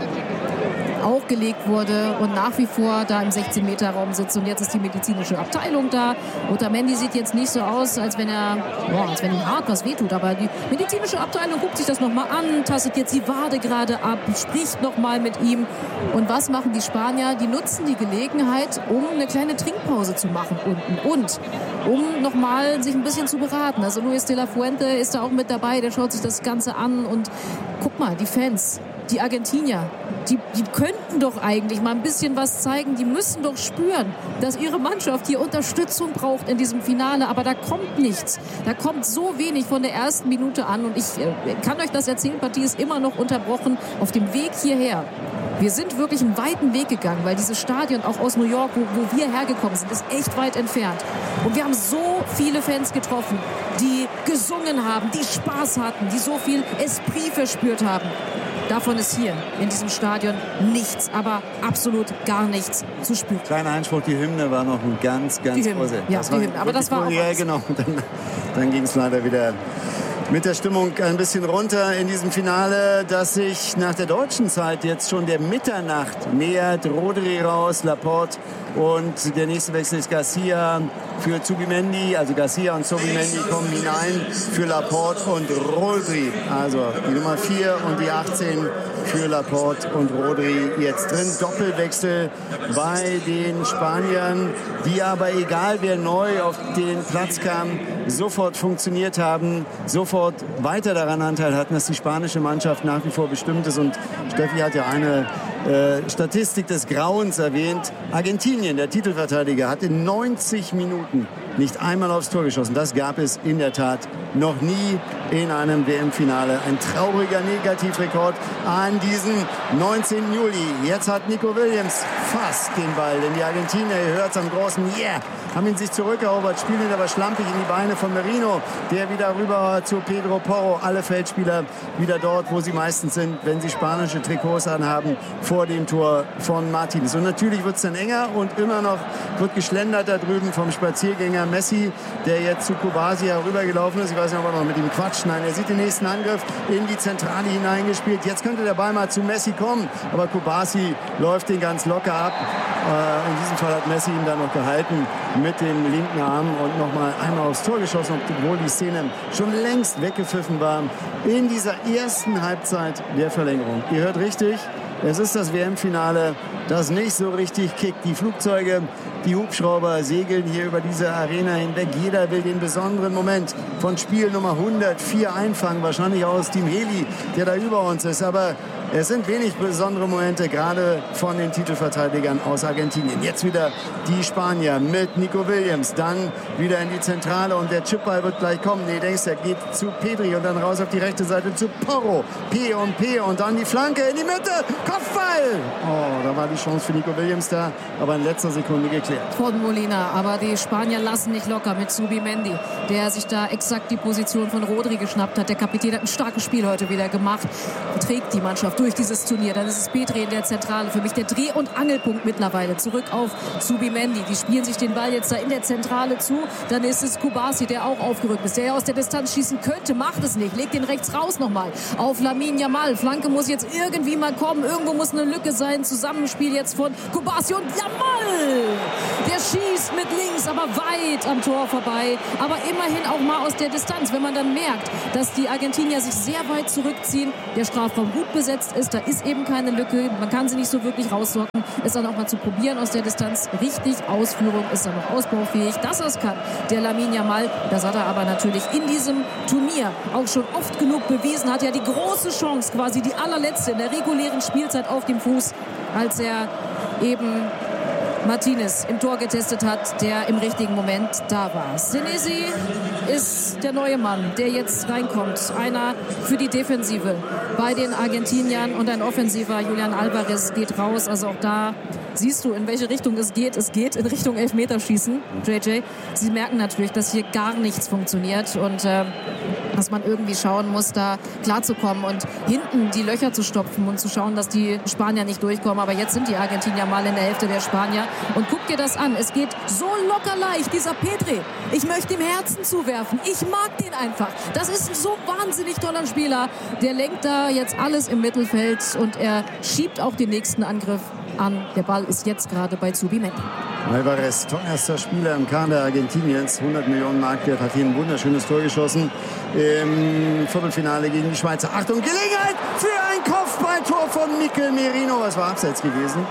auch gelegt wurde und nach wie vor da im sechzehn-Meter-Raum sitzt. Und jetzt ist die medizinische Abteilung da. Otamendi sieht jetzt nicht so aus, als wenn er, boah, als wenn ihm hart was wehtut. Aber die medizinische Abteilung guckt sich das nochmal an, tastet jetzt die Wade gerade ab, spricht nochmal mit ihm. Und was machen die Spanier? Die nutzen die Gelegenheit, um eine kleine Trinkpause zu machen unten und um nochmal sich ein bisschen zu beraten. Also Luis de la Fuente ist da auch mit dabei, der schaut sich das Ganze an und guck mal, die Fans, die Argentinier, die, die könnten doch eigentlich mal ein bisschen was zeigen. Die müssen doch spüren, dass ihre Mannschaft hier Unterstützung braucht in diesem Finale. Aber da kommt nichts. Da kommt so wenig von der ersten Minute an. Und ich äh, kann euch das erzählen, Partie ist immer noch unterbrochen auf dem Weg hierher. Wir sind wirklich einen weiten Weg gegangen, weil dieses Stadion auch aus New York, wo, wo wir hergekommen sind, ist echt weit entfernt. Und wir haben so viele Fans getroffen, die gesungen haben, die Spaß hatten, die so viel Esprit verspürt haben. Davon ist hier in diesem Stadion nichts, aber absolut gar nichts zu spüren. Kleiner Einspruch, die Hymne war noch ein ganz, ganz die Hymne, ja, das die Hymne. Aber das war auch ja, genau. Dann, dann ging es leider wieder mit der Stimmung ein bisschen runter in diesem Finale, das sich nach der deutschen Zeit jetzt schon der Mitternacht nähert. Rodri raus, Laporte und der nächste Wechsel ist Garcia für Zubimendi. Also Garcia und Zubimendi kommen hinein für Laporte und Rodri. Also die Nummer vier und die achtzehn für Laporte und Rodri jetzt drin. Doppelwechsel bei den Spaniern, die aber egal wer neu auf den Platz kam, sofort funktioniert haben, sofort weiter daran Anteil hatten, dass die spanische Mannschaft nach wie vor bestimmt ist. Und Steffi hat ja eine äh, Statistik des Grauens erwähnt. Argentinien, der Titelverteidiger, hat in neunzig Minuten nicht einmal aufs Tor geschossen. Das gab es in der Tat noch nie in einem W M-Finale. Ein trauriger Negativrekord an diesem neunzehnten Juli. Jetzt hat Nico Williams fast den Ball, denn die Argentinier, ihr hört es am großen Yeah, haben ihn sich zurückerobert, spielen ihn aber schlampig in die Beine von Merino, der wieder rüber zu Pedro Porro. Alle Feldspieler wieder dort, wo sie meistens sind, wenn sie spanische Trikots anhaben, vor dem Tor von Martinez. Und natürlich wird es dann enger und immer noch wird geschlendert da drüben vom Spaziergänger Messi, der jetzt zu Kubasi herübergelaufen ist. Ich weiß nicht, ob er noch mit ihm quatscht. Nein, er sieht den nächsten Angriff in die Zentrale hineingespielt. Jetzt könnte der Ball mal zu Messi kommen, aber Kubasi läuft den ganz locker ab. Äh, in diesem Fall hat Messi ihn dann noch gehalten mit dem linken Arm und noch mal einmal aufs Tor geschossen, obwohl die Szene schon längst weggepfiffen war in dieser ersten Halbzeit der Verlängerung. Ihr hört richtig, es ist das W M-Finale, das nicht so richtig kickt. Die Flugzeuge, die Hubschrauber segeln hier über diese Arena hinweg. Jeder will den besonderen Moment von Spiel Nummer hundertvier einfangen. Wahrscheinlich auch aus Team Heli, der da über uns ist. Aber es sind wenig besondere Momente, gerade von den Titelverteidigern aus Argentinien. Jetzt wieder die Spanier mit Nico Williams. Dann wieder in die Zentrale und der Chipball wird gleich kommen. Nee, denkst du, er geht zu Pedri und dann raus auf die rechte Seite zu Porro. P und P und dann die Flanke in die Mitte. Kopfball! Oh, da war die Chance für Nico Williams da, aber in letzter Sekunde geklärt. Von Molina, aber die Spanier lassen nicht locker mit Zubimendi, der sich da exakt die Position von Rodri geschnappt hat. Der Kapitän hat ein starkes Spiel heute wieder gemacht, trägt die Mannschaft durch dieses Turnier. Dann ist es Petri in der Zentrale, für mich der Dreh- und Angelpunkt mittlerweile. Zurück auf Zubimendi, die spielen sich den Ball jetzt da in der Zentrale zu. Dann ist es Kubasi, der auch aufgerückt ist, der ja aus der Distanz schießen könnte, macht es nicht, legt den rechts raus nochmal auf Lamine Yamal. Flanke muss jetzt irgendwie mal kommen, irgendwo muss eine Lücke sein. Zusammenspiel jetzt von Kubasi und Yamal. Der schießt mit links, aber weit am Tor vorbei. Aber immerhin auch mal aus der Distanz, wenn man dann merkt, dass die Argentinier sich sehr weit zurückziehen, der Strafraum gut besetzt ist, da ist eben keine Lücke, man kann sie nicht so wirklich rauslocken, ist dann auch mal zu probieren aus der Distanz. Richtig, Ausführung ist dann noch ausbaufähig, dass er es kann, der Lamine Yamal. Das hat er aber natürlich in diesem Turnier auch schon oft genug bewiesen, hat ja die große Chance, quasi die allerletzte in der regulären Spielzeit auf dem Fuß, als er eben Martinez im Tor getestet hat, der im richtigen Moment da war. Senesi ist der neue Mann, der jetzt reinkommt. Einer für die Defensive bei den Argentiniern und ein offensiver Julian Alvarez geht raus. Also auch da siehst du, in welche Richtung es geht. Es geht in Richtung Elfmeterschießen, J J. Sie merken natürlich, dass hier gar nichts funktioniert und äh, dass man irgendwie schauen muss, da klarzukommen und hinten die Löcher zu stopfen und zu schauen, dass die Spanier nicht durchkommen. Aber jetzt sind die Argentinier mal in der Hälfte der Spanier. Und guck dir das an. Es geht so locker leicht, dieser Petri. Ich möchte ihm Herzen zuwerfen. Ich mag den einfach. Das ist ein so wahnsinnig toller Spieler. Der lenkt da jetzt alles im Mittelfeld und er schiebt auch den nächsten Angriff an. Der Ball ist jetzt gerade bei Zubimendi. Alvarez, teuerster Spieler im Kader Argentiniens, hundert Millionen Mark wert, hat hier ein wunderschönes Tor geschossen im Viertelfinale gegen die Schweizer. Achtung, Gelegenheit für ein Kopfballtor von Mikel Merino. Was war abseits gewesen?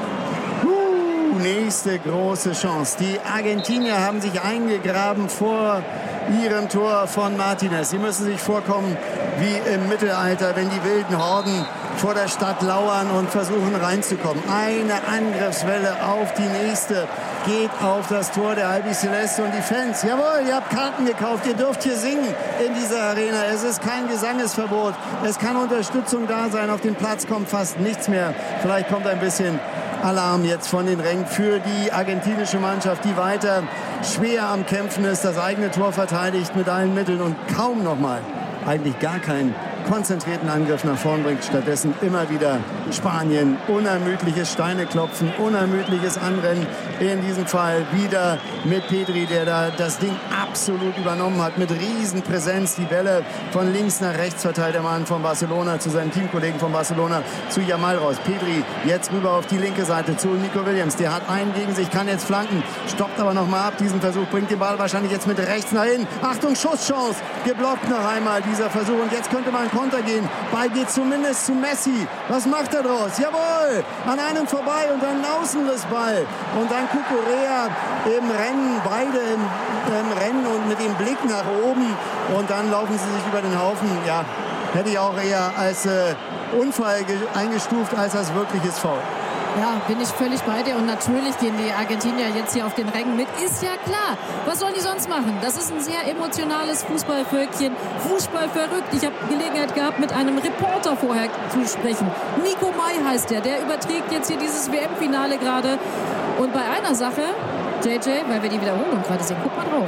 Uh, nächste große Chance. Die Argentinier haben sich eingegraben vor ihrem Tor von Martinez. Sie müssen sich vorkommen wie im Mittelalter, wenn die wilden Horden vor der Stadt lauern und versuchen reinzukommen. Eine Angriffswelle auf die nächste geht auf das Tor der Albiceleste und die Fans. Jawohl, ihr habt Karten gekauft, ihr dürft hier singen in dieser Arena. Es ist kein Gesangesverbot, es kann Unterstützung da sein. Auf den Platz kommt fast nichts mehr. Vielleicht kommt ein bisschen Alarm jetzt von den Rängen für die argentinische Mannschaft, die weiter schwer am Kämpfen ist, das eigene Tor verteidigt mit allen Mitteln und kaum noch mal, eigentlich gar keinen konzentrierten Angriff nach vorn bringt. Stattdessen immer wieder Spanien. Unermüdliches Steineklopfen, unermüdliches Anrennen. In diesem Fall wieder mit Pedri, der da das Ding absolut übernommen hat. Mit Riesenpräsenz. Die Bälle von links nach rechts verteilt der Mann von Barcelona zu seinen Teamkollegen von Barcelona, zu Yamal raus. Pedri jetzt rüber auf die linke Seite zu Nico Williams. Der hat einen gegen sich, kann jetzt flanken, stoppt aber noch mal ab. Diesen Versuch bringt den Ball wahrscheinlich jetzt mit rechts nach hinten. Achtung, Schusschance. Geblockt noch einmal dieser Versuch. Und jetzt könnte man Konter gehen. Ball geht zumindest zu Messi. Was macht er draus? Jawohl! An einem vorbei und dann Außenrissball. Und dann Cucurella im Rennen, beide im, im Rennen und mit dem Blick nach oben. Und dann laufen sie sich über den Haufen. Ja, hätte ich auch eher als äh, Unfall eingestuft, als als wirkliches Foul. Ja, bin ich völlig bei dir. Und natürlich gehen die Argentinier jetzt hier auf den Rängen mit. Ist ja klar. Was sollen die sonst machen? Das ist ein sehr emotionales Fußballvölkchen. Fußball verrückt. Ich habe Gelegenheit gehabt, mit einem Reporter vorher zu sprechen. Nico May heißt der. Der überträgt jetzt hier dieses W M-Finale gerade. Und bei einer Sache, J J, weil wir die Wiederholung gerade sehen, guck mal drauf.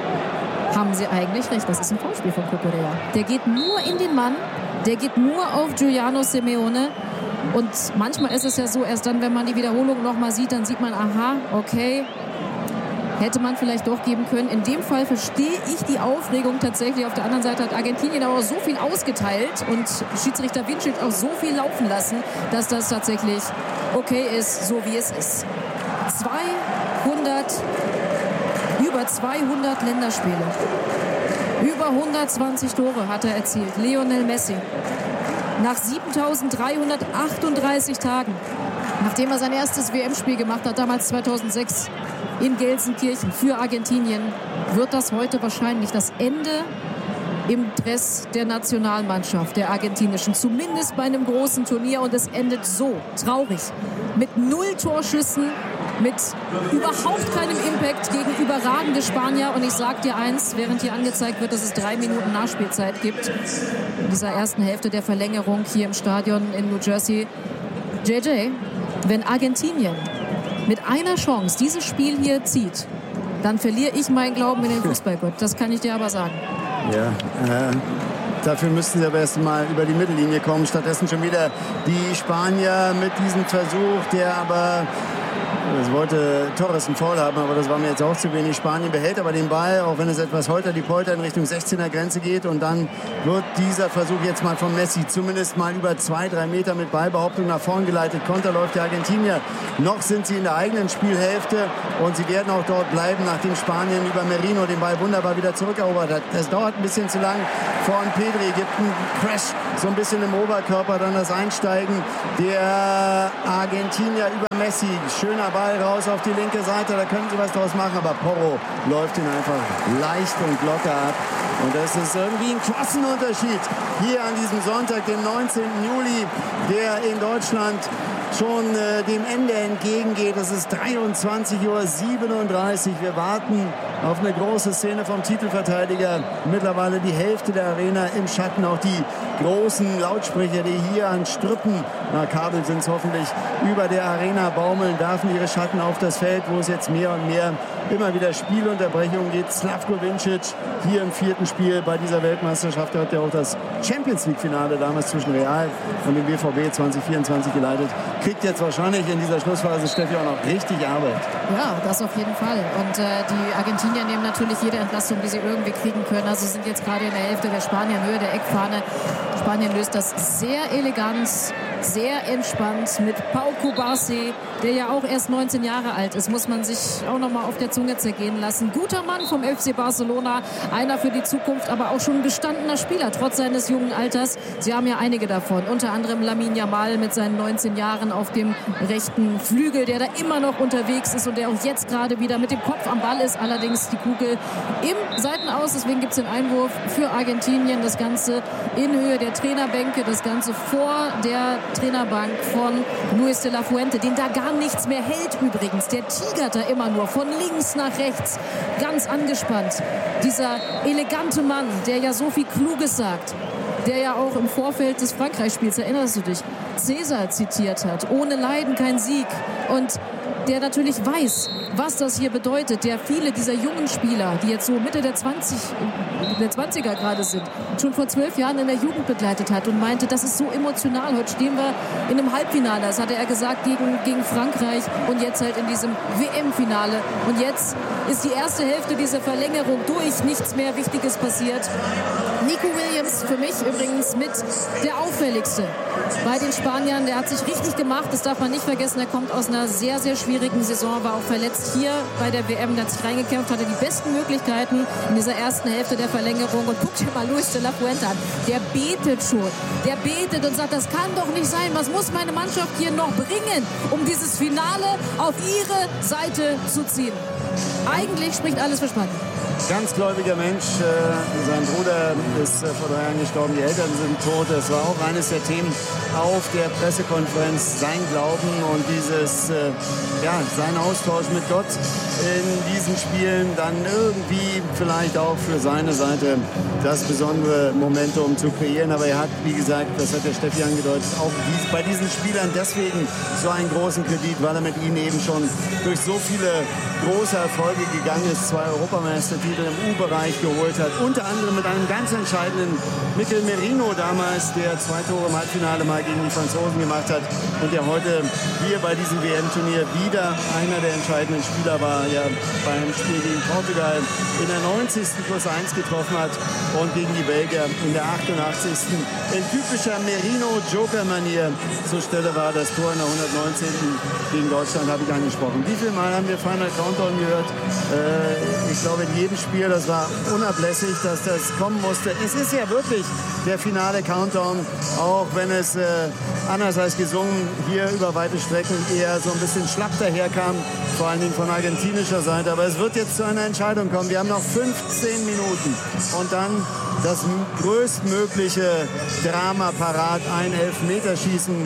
Haben sie eigentlich recht. Das ist ein Foulspiel von Cucurella. Der geht nur in den Mann. Der geht nur auf Giuliano Simeone. Und manchmal ist es ja so, erst dann, wenn man die Wiederholung noch mal sieht, dann sieht man, aha, okay, hätte man vielleicht doch geben können. In dem Fall verstehe ich die Aufregung tatsächlich. Auf der anderen Seite hat Argentinien aber so viel ausgeteilt und Schiedsrichter Vincic auch so viel laufen lassen, dass das tatsächlich okay ist, so wie es ist. zweihundert, über zweihundert Länderspiele. Über hundertzwanzig Tore hat er erzielt. Lionel Messi. Nach siebentausenddreihundertachtunddreißig Tagen, nachdem er sein erstes W M-Spiel gemacht hat, damals zweitausendsechs in Gelsenkirchen für Argentinien, wird das heute wahrscheinlich das Ende im Dress der Nationalmannschaft der argentinischen. Zumindest bei einem großen Turnier. Und es endet so traurig. Mit null Torschüssen, mit überhaupt keinem Impact gegen überragende Spanier. Und ich sag dir eins, während hier angezeigt wird, dass es drei Minuten Nachspielzeit gibt, in dieser ersten Hälfte der Verlängerung hier im Stadion in New Jersey. J J, wenn Argentinien mit einer Chance dieses Spiel hier zieht, dann verliere ich meinen Glauben in den Fußballgott. Das kann ich dir aber sagen. Ja, äh, dafür müssten sie aber erst mal über die Mittellinie kommen. Stattdessen schon wieder die Spanier mit diesem Versuch, der aber... Das wollte Torres ein Foul haben, aber das war mir jetzt auch zu wenig. Spanien behält aber den Ball, auch wenn es etwas holter die Polter in Richtung sechzehner Grenze geht. Und dann wird dieser Versuch jetzt mal von Messi zumindest mal über zwei, drei Meter mit Ballbehauptung nach vorn geleitet. Konter läuft der Argentinier. Noch sind sie in der eigenen Spielhälfte und sie werden auch dort bleiben, nachdem Spanien über Merino den Ball wunderbar wieder zurückerobert hat. Das dauert ein bisschen zu lang. Vorn Pedri gibt einen Crash, so ein bisschen im Oberkörper, dann das Einsteigen der Argentinier über Messi. Schöner Ball raus auf die linke Seite, da können sie was draus machen, aber Porro läuft ihn einfach leicht und locker ab. Und das ist irgendwie ein Klassenunterschied hier an diesem Sonntag, dem neunzehnten Juli, der in Deutschland schon äh, dem Ende entgegengeht. Es ist dreiundzwanzig Uhr siebenunddreißig. Wir warten auf eine große Szene vom Titelverteidiger. Mittlerweile die Hälfte der Arena im Schatten. Auch die großen Lautsprecher, die hier an Strippen, na Kabel sind es hoffentlich, über der Arena baumeln, werfen ihre Schatten auf das Feld, wo es jetzt mehr und mehr immer wieder Spielunterbrechungen gibt. Slavko Vincic hier im vierten Spiel bei dieser Weltmeisterschaft. Er hat ja auch das Champions League-Finale damals zwischen Real und dem B V B zwanzig vierundzwanzig geleitet. Kriegt jetzt wahrscheinlich in dieser Schlussphase, Steffi, auch noch richtig Arbeit. Ja, das auf jeden Fall. Und äh, die Argentinier nehmen natürlich jede Entlastung, die sie irgendwie kriegen können. Also sind jetzt gerade in der Hälfte der Spanier in Höhe der Eckfahne. Spanien löst das sehr elegant, sehr entspannt mit Pau Cubarsí, der ja auch erst neunzehn Jahre alt ist, muss man sich auch noch mal auf der Zunge zergehen lassen. Guter Mann vom F C Barcelona, einer für die Zukunft, aber auch schon ein gestandener Spieler, trotz seines jungen Alters. Sie haben ja einige davon, unter anderem Lamine Yamal mit seinen neunzehn Jahren auf dem rechten Flügel, der da immer noch unterwegs ist und der auch jetzt gerade wieder mit dem Kopf am Ball ist, allerdings die Kugel im Seitenaus, deswegen gibt es den Einwurf für Argentinien, das Ganze in Höhe der Trainerbänke, das Ganze vor der Trainerbank von Luis de la Fuente, den da gar nichts mehr hält übrigens. Der tigert da immer nur von links nach rechts, ganz angespannt. Dieser elegante Mann, der ja so viel Kluges sagt, der ja auch im Vorfeld des Frankreich-Spiels, erinnerst du dich, Cäsar zitiert hat, ohne Leiden kein Sieg. Und der natürlich weiß, was das hier bedeutet, der viele dieser jungen Spieler, die jetzt so Mitte der, zwanzig, der zwanziger gerade sind, schon vor zwölf Jahren in der Jugend begleitet hat und meinte, das ist so emotional. Heute stehen wir in einem Halbfinale, das hatte er gesagt, gegen, gegen Frankreich und jetzt halt in diesem W M-Finale. Und jetzt ist die erste Hälfte dieser Verlängerung durch, nichts mehr Wichtiges passiert. Nico Williams für mich übrigens mit der auffälligste bei den Spaniern. Der hat sich richtig gemacht, das darf man nicht vergessen. Er kommt aus einer sehr, sehr schwierigen Saison, war auch verletzt hier bei der W M. Der hat sich reingekämpft, hatte die besten Möglichkeiten in dieser ersten Hälfte der Verlängerung. Und guck dir mal Luis de la Fuente an. Der betet schon. Der betet und sagt, das kann doch nicht sein. Was muss meine Mannschaft hier noch bringen, um dieses Finale auf ihre Seite zu ziehen? Eigentlich spricht alles für Spanien. Ganz gläubiger Mensch. Äh, sein Bruder ist äh, vor drei Jahren gestorben, die Eltern sind tot. Das war auch eines der Themen auf der Pressekonferenz. Sein Glauben und dieses, äh, ja, sein Austausch mit Gott in diesen Spielen. Dann irgendwie vielleicht auch für seine Seite das besondere Momentum zu kreieren. Aber er hat, wie gesagt, das hat der Steffi angedeutet, auch dies, bei diesen Spielern deswegen so einen großen Kredit, weil er mit ihnen eben schon durch so viele große Erfolge gegangen ist. Zwei Europameistertitel im U-Bereich geholt hat. Unter anderem mit einem ganz entscheidenden Mikel Merino damals, der zwei Tore im Halbfinale mal gegen die Franzosen gemacht hat und der heute hier bei diesem W M-Turnier wieder einer der entscheidenden Spieler war, ja beim Spiel gegen Portugal in der neunzigsten plus eins getroffen hat und gegen die Belgier in der achtundachtzigsten in typischer Merino-Joker-Manier zur Stelle war. Das Tor in der hundertneunzehnten gegen Deutschland habe ich angesprochen. Wie viel Mal haben wir Final Countdown gehört? Äh, ich glaube, in jedem Spiel, das war unablässig, dass das kommen musste. Es ist ja wirklich der finale Countdown, auch wenn es äh, anders als gesungen hier über weite Strecken eher so ein bisschen schlapp daherkam, vor allen Dingen von argentinischer Seite. Aber es wird jetzt zu einer Entscheidung kommen. Wir haben noch fünfzehn Minuten und dann das größtmögliche Drama parat, ein Elfmeterschießen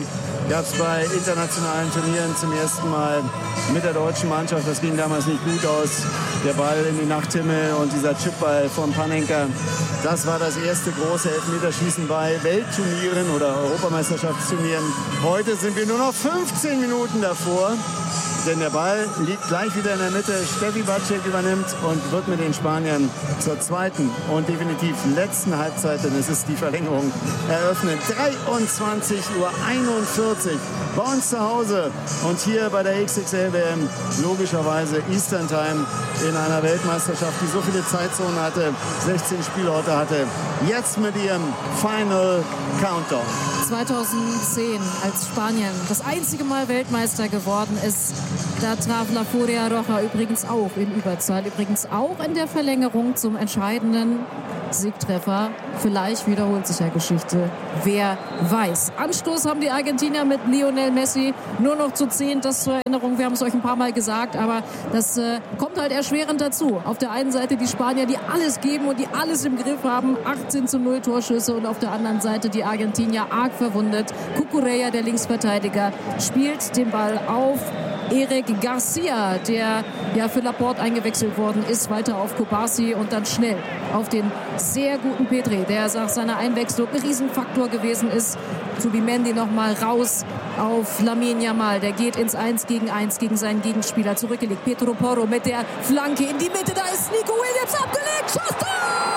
gab es bei internationalen Turnieren zum ersten Mal mit der deutschen Mannschaft. Das ging damals nicht gut aus. Der Ball in den Nachthimmel und dieser Chipball von Panenka. Das war das erste große Elfmeterschießen bei Weltturnieren oder Europameisterschaftsturnieren. Heute sind wir nur noch fünfzehn Minuten davor. Denn der Ball liegt gleich wieder in der Mitte. Steffi Batschek übernimmt und wird mit den Spaniern zur zweiten und definitiv letzten Halbzeit, denn es ist die Verlängerung, eröffnet. dreiundzwanzig Uhr einundvierzig bei uns zu Hause und hier bei der X X L W M logischerweise Eastern Time in einer Weltmeisterschaft, die so viele Zeitzonen hatte, sechzehn Spielorte hatte. Jetzt mit ihrem Final Countdown. zweitausendzehn, als Spanien das einzige Mal Weltmeister geworden ist, da traf La Furia Roja übrigens auch in Überzahl, übrigens auch in der Verlängerung zum entscheidenden Siegtreffer. Vielleicht wiederholt sich ja Geschichte. Wer weiß. Anstoß haben die Argentinier mit Lionel Messi nur noch zu zehn. Das zur Erinnerung. Wir haben es euch ein paar Mal gesagt, aber das äh, kommt halt erschwerend dazu. Auf der einen Seite die Spanier, die alles geben und die alles im Griff haben. achtzehn zu null Torschüsse und auf der anderen Seite die Argentinier arg verwundet. Cucurella, der Linksverteidiger, spielt den Ball auf Eric Garcia, der ja für Laporte eingewechselt worden ist, weiter auf Kobasi und dann schnell auf den sehr guten Pedri, der nach seiner Einwechslung ein Riesenfaktor gewesen ist. Zubimendi nochmal raus auf Lamine Yamal, der geht ins eins gegen eins gegen seinen Gegenspieler, zurückgelegt. Pedro Porro mit der Flanke in die Mitte, da ist Nico Williams abgelegt, Schuss, Tor!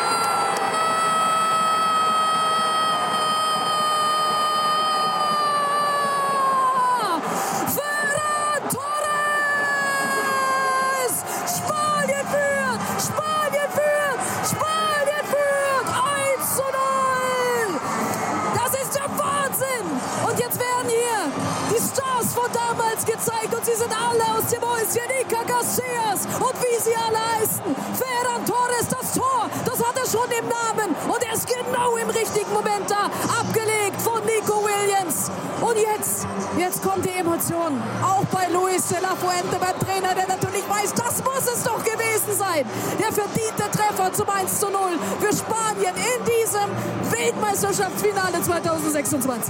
Gezeigt und sie sind alle aus dem Häuschen. Iker Casillas und wie sie alle heißen. Ferran Torres, das Tor, das hat er schon im Namen und er ist genau im richtigen Moment da. Abgelegt von Nico Williams. Und jetzt, jetzt kommt die Emotion. Auch bei Luis de la Fuente, beim Trainer, der natürlich weiß, das muss es doch gewesen sein. Der verdiente Treffer zum eins zu null für Spanien in diesem Weltmeisterschaftsfinale zweitausendsechsundzwanzig.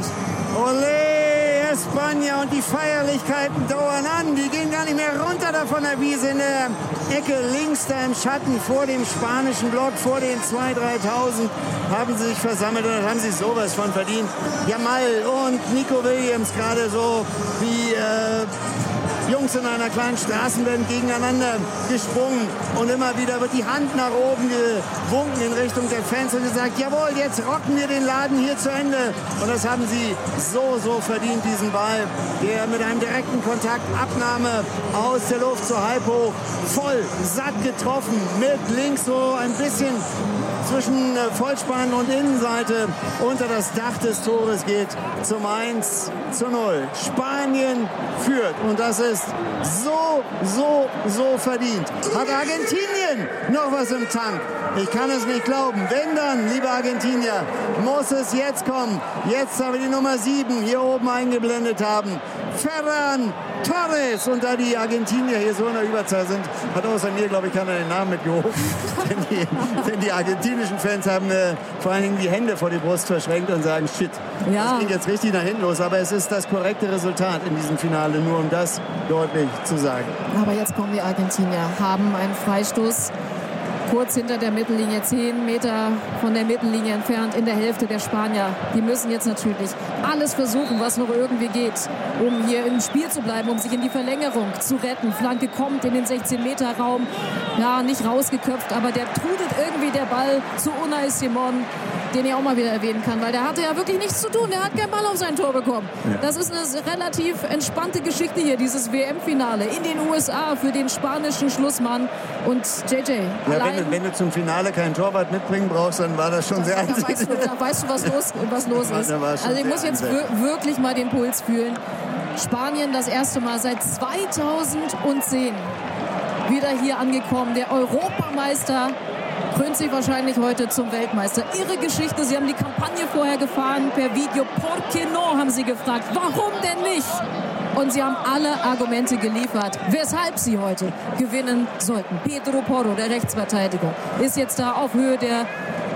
Olé, España, und die Feierlichkeiten dauern an. Die gehen gar nicht mehr runter da von der Wiese in der Ecke links da im Schatten vor dem spanischen Block, vor den zweitausend, dreitausend haben sie sich versammelt und dann haben sie sowas von verdient. Yamal und Nico Williams gerade so wie äh, Jungs in einer kleinen Straßenband gegeneinander gesprungen und immer wieder wird die Hand nach oben gewunken in Richtung der Fans und gesagt, jawohl, jetzt rocken wir den Laden hier zu Ende. Und das haben sie so, so verdient, diesen Ball, der mit einem direkten Kontakt, Abnahme aus der Luft so halb hoch, voll, satt getroffen, mit links so ein bisschen zwischen Vollspann und Innenseite unter das Dach des Tores geht zum eins zu null. Spanien führt und das ist so, so, so verdient. Hat Argentinien noch was im Tank? Ich kann es nicht glauben. Wenn dann, liebe Argentinier, muss es jetzt kommen. Jetzt haben wir die Nummer sieben hier oben eingeblendet haben. Ferran Torres. Und da die Argentinier hier so in der Überzahl sind, hat außer mir, glaube ich, keiner den Namen mitgehoben. denn, die, denn die argentinischen Fans haben äh, vor allen Dingen die Hände vor die Brust verschränkt und sagen, shit, ja. Das ging jetzt richtig nach hinten los. Aber es ist das korrekte Resultat in diesem Finale, nur um das deutlich zu sagen. Aber jetzt kommen die Argentinier, haben einen Freistoß kurz hinter der Mittellinie, zehn Meter von der Mittellinie entfernt, in der Hälfte der Spanier. Die müssen jetzt natürlich alles versuchen, was noch irgendwie geht, um hier im Spiel zu bleiben, um sich in die Verlängerung zu retten. Flanke kommt in den sechzehn Meter Raum, ja, nicht rausgeköpft, aber der trudelt irgendwie der Ball zu Unai Simon, den ich auch mal wieder erwähnen kann, weil der hatte ja wirklich nichts zu tun. Der hat keinen Ball auf sein Tor bekommen. Ja. Das ist eine relativ entspannte Geschichte hier, dieses W M-Finale in den U S A für den spanischen Schlussmann. Und J J, ja, wenn, du, wenn du zum Finale keinen Torwart mitbringen brauchst, dann war das schon das, sehr da weißt, du, da weißt du, was los, was los ist. Also ich muss jetzt wirklich mal den Puls fühlen. Spanien das erste Mal seit zweitausendzehn wieder hier angekommen. Der Europameister krönt sich wahrscheinlich heute zum Weltmeister. Ihre Geschichte, sie haben die Kampagne vorher gefahren per Video. Por qué no, haben sie gefragt. Warum denn nicht? Und sie haben alle Argumente geliefert, weshalb sie heute gewinnen sollten. Pedro Porro, der Rechtsverteidiger, ist jetzt da auf Höhe der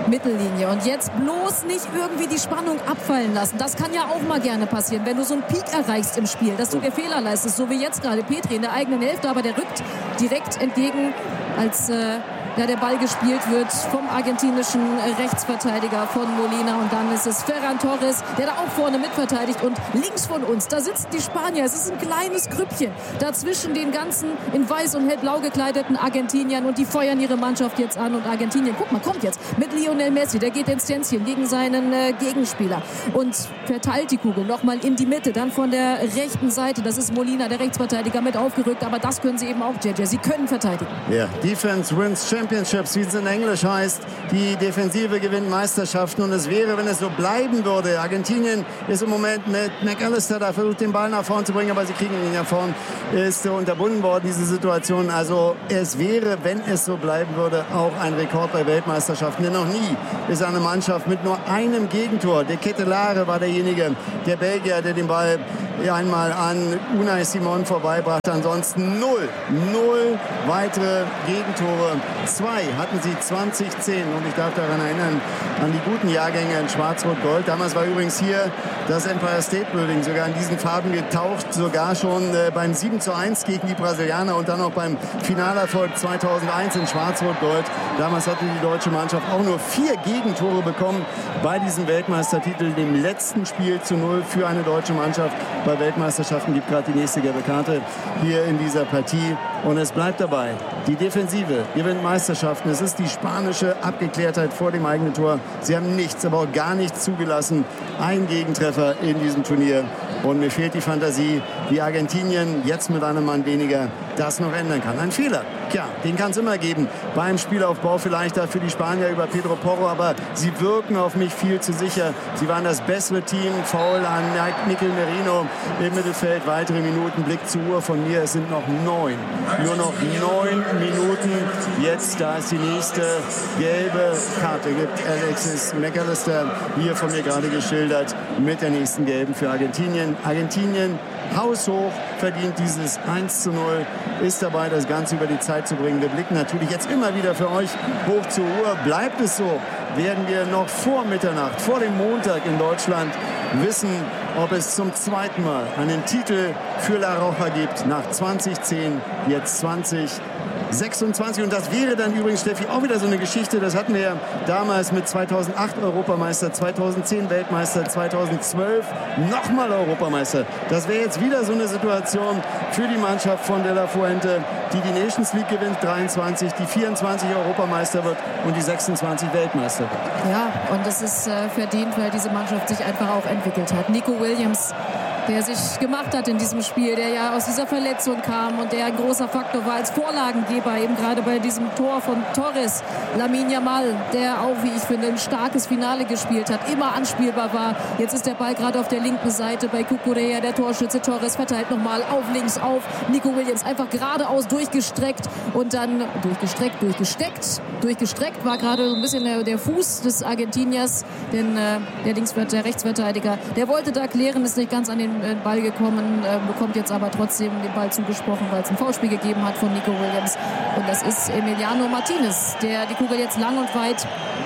Mittellinie. Und jetzt bloß nicht irgendwie die Spannung abfallen lassen. Das kann ja auch mal gerne passieren, wenn du so einen Peak erreichst im Spiel, dass du dir Fehler leistest, so wie jetzt gerade Petri in der eigenen Hälfte, aber der rückt direkt entgegen, als äh, ja, der Ball gespielt wird vom argentinischen Rechtsverteidiger von Molina. Und dann ist es Ferran Torres, der da auch vorne mitverteidigt. Und links von uns, da sitzen die Spanier. Es ist ein kleines Grüppchen dazwischen den ganzen in weiß und hellblau gekleideten Argentiniern. Und die feuern ihre Mannschaft jetzt an. Und Argentinien, guck mal, kommt jetzt mit Lionel Messi. Der geht ins Tänzchen gegen seinen äh, Gegenspieler und verteilt die Kugel nochmal in die Mitte. Dann von der rechten Seite, das ist Molina, der Rechtsverteidiger, mit aufgerückt. Aber das können sie eben auch, J J. Sie können verteidigen. Ja, Defense wins Championships, wie es in Englisch heißt. Die Defensive gewinnt Meisterschaften und es wäre, wenn es so bleiben würde. Argentinien ist im Moment mit McAllister, da versucht den Ball nach vorn zu bringen, aber sie kriegen ihn nicht nach vorn. Ist unterbunden worden, diese Situation. Also es wäre, wenn es so bleiben würde, auch ein Rekord bei Weltmeisterschaften. Denn noch nie ist eine Mannschaft mit nur einem Gegentor. De Ketelare war derjenige, der Belgier, der den Ball einmal an Unai Simon vorbeibrachte. Ansonsten null, null weitere Gegentore. Zwei hatten sie zwanzig zehn und ich darf daran erinnern, an die guten Jahrgänge in Schwarz-Rot-Gold. Damals war übrigens hier das Empire State Building sogar in diesen Farben getaucht, sogar schon äh, beim sieben zu eins gegen die Brasilianer und dann auch beim Finalerfolg zweitausendeins in Schwarz-Rot-Gold. Damals hatte die deutsche Mannschaft auch nur vier Gegentore bekommen bei diesem Weltmeistertitel, dem letzten Spiel zu null für eine deutsche Mannschaft. Bei Weltmeisterschaften gibt gerade die nächste gelbe Karte hier in dieser Partie. Und es bleibt dabei. Die Defensive gewinnt Meisterschaften. Es ist die spanische Abgeklärtheit vor dem eigenen Tor. Sie haben nichts, aber auch gar nichts zugelassen. Ein Gegentreffer in diesem Turnier. Und mir fehlt die Fantasie, wie Argentinien jetzt mit einem Mann weniger das noch ändern kann. Ein Fehler, ja, den kann es immer geben. Beim Spielaufbau vielleicht da für die Spanier über Pedro Porro, aber sie wirken auf mich viel zu sicher. Sie waren das bessere Team. Foul an Mikel Merino im Mittelfeld. Weitere Minuten, Blick zur Uhr von mir. Es sind noch neun. Nur noch neun Minuten. Jetzt, da ist die nächste gelbe Karte. Gibt Alexis McAllister hier von mir gerade geschildert mit der nächsten gelben für Argentinien. Argentinien haushoch verdient dieses eins zu null, ist dabei, das Ganze über die Zeit zu bringen. Wir blicken natürlich jetzt immer wieder für euch hoch zur Uhr. Bleibt es so, werden wir noch vor Mitternacht, vor dem Montag in Deutschland wissen, ob es zum zweiten Mal einen Titel für La Roja gibt. Nach zwanzig zehn, jetzt zwanzig sechsundzwanzig. Und das wäre dann übrigens, Steffi, auch wieder so eine Geschichte. Das hatten wir damals mit zweitausendacht Europameister, zweitausendzehn Weltmeister, zweitausendzwölf nochmal Europameister. Das wäre jetzt wieder so eine Situation für die Mannschaft von De La Fuente, die die Nations League gewinnt, dreiundzwanzig, die vierundzwanzig Europameister wird und die sechsundzwanzig Weltmeister wird. Ja, und das ist äh, verdient, weil diese Mannschaft sich einfach auch entwickelt hat. Nico Williams, der sich gemacht hat in diesem Spiel, der ja aus dieser Verletzung kam und der ein großer Faktor war als Vorlagengeber, eben gerade bei diesem Tor von Torres. Lamine Yamal, der auch, wie ich finde, ein starkes Finale gespielt hat, immer anspielbar war. Jetzt ist der Ball gerade auf der linken Seite bei Cucurella, der Torschütze. Torres verteilt nochmal auf links auf. Nico Williams einfach geradeaus durchgestreckt und dann durchgestreckt, durchgesteckt. Durchgestreckt war gerade so ein bisschen der, der Fuß des Argentiniers, denn äh, der, Links, der Rechtsverteidiger, der wollte da klären, ist nicht ganz an den Ball gekommen, äh, bekommt jetzt aber trotzdem den Ball zugesprochen, weil es ein Foulspiel gegeben hat von Nico Williams. Und das ist Emiliano Martinez, der die Kugel jetzt lang und weit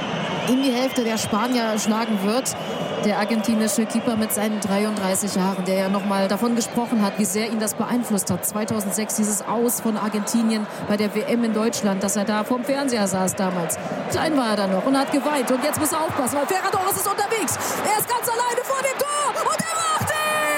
in die Hälfte der Spanier schlagen wird. Der argentinische Keeper mit seinen dreiunddreißig Jahren, der ja nochmal davon gesprochen hat, wie sehr ihn das beeinflusst hat. zweitausendsechs dieses Aus von Argentinien bei der W M in Deutschland, dass er da vorm Fernseher saß damals. Klein war er dann noch und hat geweint. Und jetzt muss er aufpassen, weil Ferran Torres ist unterwegs. Er ist ganz alleine vor dem Tor und er macht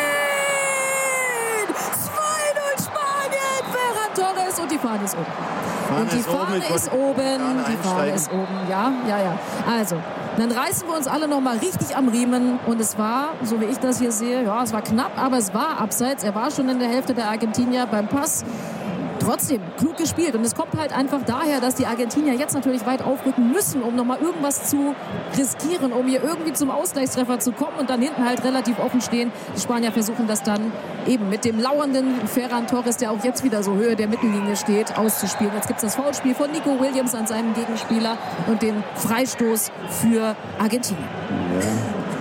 ihn! zwei null Spanien! Ferran Torres und die Fahne ist oben. Fahne und die ist Fahne oben. ist oben. Die Fahne ist oben. Ja, ja, ja. Also, dann reißen wir uns alle noch mal richtig am Riemen. Und es war, so wie ich das hier sehe, ja, es war knapp, aber es war abseits. Er war schon in der Hälfte der Argentinier beim Pass. Trotzdem klug gespielt. Und es kommt halt einfach daher, dass die Argentinier jetzt natürlich weit aufrücken müssen, um nochmal irgendwas zu riskieren, um hier irgendwie zum Ausgleichstreffer zu kommen und dann hinten halt relativ offen stehen. Die Spanier versuchen das dann eben mit dem lauernden Ferran Torres, der auch jetzt wieder so Höhe der Mittellinie steht, auszuspielen. Jetzt gibt es das Foulspiel von Nico Williams an seinem Gegenspieler und den Freistoß für Argentinien. Ja.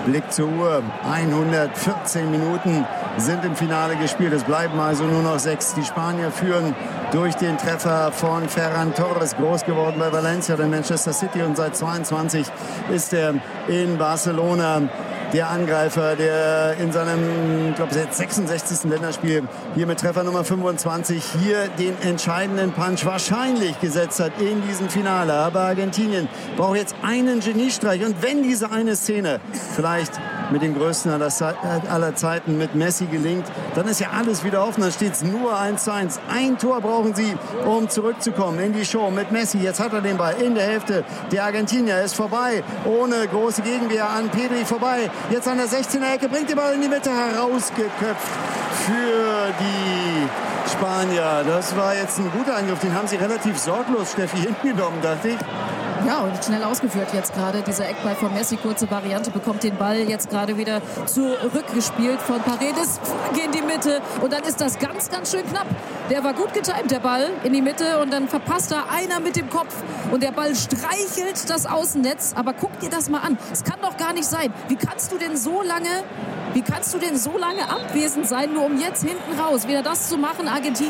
Blick zur Uhr. hundertvierzehn Minuten sind im Finale gespielt. Es bleiben also nur noch sechs. Die Spanier führen durch den Treffer von Ferran Torres, groß geworden bei Valencia, der Manchester City, und seit zweiundzwanzig ist er in Barcelona. Der Angreifer, der in seinem, ich glaube, sechsundsechzigsten Länderspiel hier mit Treffer Nummer fünfundzwanzig hier den entscheidenden Punch wahrscheinlich gesetzt hat in diesem Finale. Aber Argentinien braucht jetzt einen Geniestreich. Und wenn diese eine Szene vielleicht mit dem größten aller, aller Zeiten mit Messi gelingt, dann ist ja alles wieder offen. Dann steht es nur eins zu eins. Ein Tor brauchen sie, um zurückzukommen in die Show mit Messi. Jetzt hat er den Ball in der Hälfte. Der Argentinier ist vorbei, ohne große Gegenwehr an Pedri vorbei. Jetzt an der sechzehner Ecke, bringt den Ball in die Mitte, herausgeköpft für die Spanier. Das war jetzt ein guter Angriff. Den haben sie relativ sorglos, Steffi, hingenommen, dachte ich. Ja, und schnell ausgeführt jetzt gerade. Dieser Eckball von Messi, kurze Variante, bekommt den Ball jetzt gerade wieder zurückgespielt von Paredes in die Mitte. Und dann ist das ganz, ganz schön knapp. Der war gut getimt, der Ball, in die Mitte. Und dann verpasst da einer mit dem Kopf. Und der Ball streichelt das Außennetz. Aber guck dir das mal an. Es kann doch gar nicht sein. Wie kannst du denn so lange... Wie kannst du denn so lange abwesend sein, nur um jetzt hinten raus wieder das zu machen? Argentinien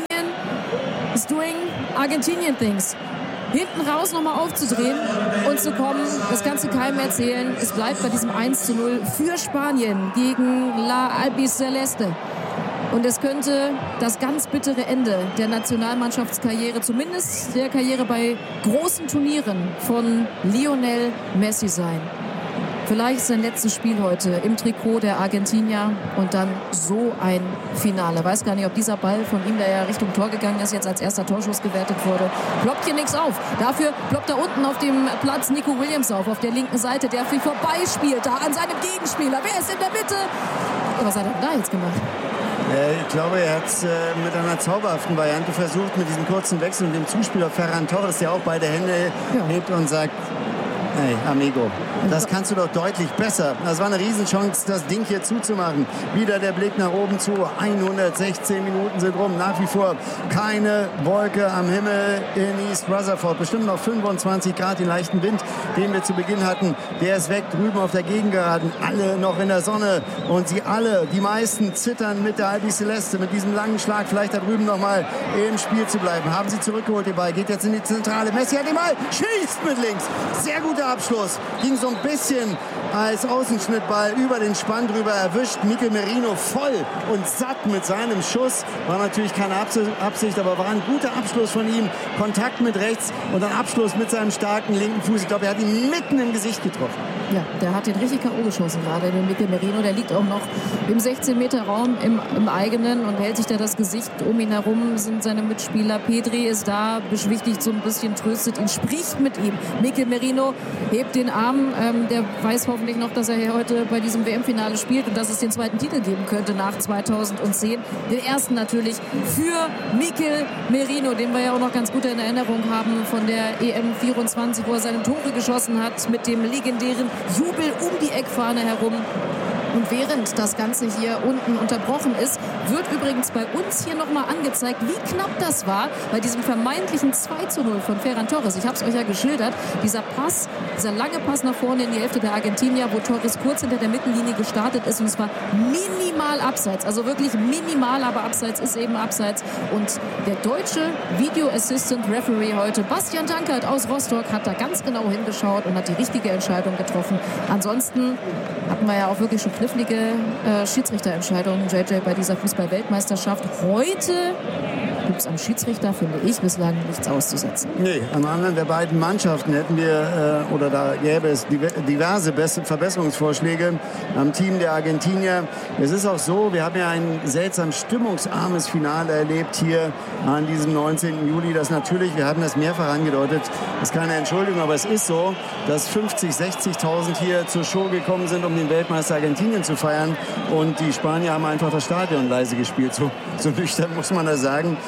is doing Argentinian things. Hinten raus nochmal aufzudrehen und zu kommen, das Ganze keinem erzählen. Es bleibt bei diesem eins zu null für Spanien gegen La Albiceleste. Und es könnte das ganz bittere Ende der Nationalmannschaftskarriere, zumindest der Karriere bei großen Turnieren von Lionel Messi sein. Vielleicht sein letztes Spiel heute im Trikot der Argentinier und dann so ein Finale. Weiß gar nicht, ob dieser Ball von ihm, der ja Richtung Tor gegangen ist, jetzt als erster Torschuss gewertet wurde. Ploppt hier nichts auf. Dafür ploppt da unten auf dem Platz Nico Williams auf, auf der linken Seite, der viel vorbeispielt, da an seinem Gegenspieler. Wer ist in der Mitte? Was hat er denn da jetzt gemacht? Ich glaube, er hat es äh, mit einer zauberhaften Variante versucht, mit diesem kurzen Wechsel und dem Zuspieler Ferran Torres, der auch beide Hände ja. hebt und sagt: Hey, amigo, das kannst du doch deutlich besser. Das war eine Riesenchance, das Ding hier zuzumachen. Wieder der Blick nach oben zu. hundertsechzehn Minuten sind rum. Nach wie vor keine Wolke am Himmel in East Rutherford. Bestimmt noch fünfundzwanzig Grad, den leichten Wind, den wir zu Beginn hatten. Der ist weg, drüben auf der Gegengeraden. Alle noch in der Sonne. Und sie alle, die meisten, zittern mit der Albiceleste, mit diesem langen Schlag. Vielleicht da drüben noch mal im Spiel zu bleiben. Haben sie zurückgeholt, den Ball. Geht jetzt in die Zentrale. Messi hat den Ball. Schießt mit links. Sehr guter Abschluss. Ging so ein bisschen als Außenschnittball über den Spann drüber, erwischt Mikel Merino voll und satt mit seinem Schuss. War natürlich keine Absicht, aber war ein guter Abschluss von ihm. Kontakt mit rechts und dann Abschluss mit seinem starken linken Fuß. Ich glaube, er hat ihn mitten im Gesicht getroffen. Ja, der hat den richtig K O geschossen gerade, den Mikel Merino. Der liegt auch noch im sechzehn Meter Raum im, im eigenen und hält sich da das Gesicht. Um ihn herum sind seine Mitspieler. Pedri ist da, beschwichtigt so ein bisschen, tröstet ihn, spricht mit ihm. Mikel Merino hebt den Arm. Ähm, der weiß hoffentlich noch, dass er hier heute bei diesem W M-Finale spielt und dass es den zweiten Titel geben könnte nach zweitausendzehn. Den ersten natürlich für Mikel Merino, den wir ja auch noch ganz gut in Erinnerung haben von der E M vierundzwanzig, wo er seine Tore geschossen hat mit dem legendären Jubel um die Eckfahne herum. Und während das Ganze hier unten unterbrochen ist, wird übrigens bei uns hier nochmal angezeigt, wie knapp das war bei diesem vermeintlichen zwei zu null von Ferran Torres. Ich habe es euch ja geschildert. Dieser Pass, dieser lange Pass nach vorne in die Hälfte der Argentinier, wo Torres kurz hinter der Mittellinie gestartet ist. Und es war minimal abseits. Also wirklich minimal, aber abseits ist eben abseits. Und der deutsche Video Assistant Referee heute, Bastian Dankert aus Rostock, hat da ganz genau hingeschaut und hat die richtige Entscheidung getroffen. Ansonsten hatten wir ja auch wirklich schon knifflige äh, Schiedsrichterentscheidungen, J J, bei dieser Fußball-Weltmeisterschaft. Heute gibt es am Schiedsrichter, finde ich, bislang nichts auszusetzen. Nee, am anderen der beiden Mannschaften hätten wir, äh, oder da gäbe es diverse Verbesserungsvorschläge am Team der Argentinier. Es ist auch so, wir haben ja ein seltsam stimmungsarmes Finale erlebt hier an diesem neunzehnten Juli. Das natürlich, wir haben das mehrfach angedeutet, ist keine Entschuldigung, aber es ist so, dass fünfzig, sechzigtausend hier zur Show gekommen sind, um den Weltmeister Argentinien zu feiern. Und die Spanier haben einfach das Stadion leise gespielt. So, so nüchtern muss man das sagen.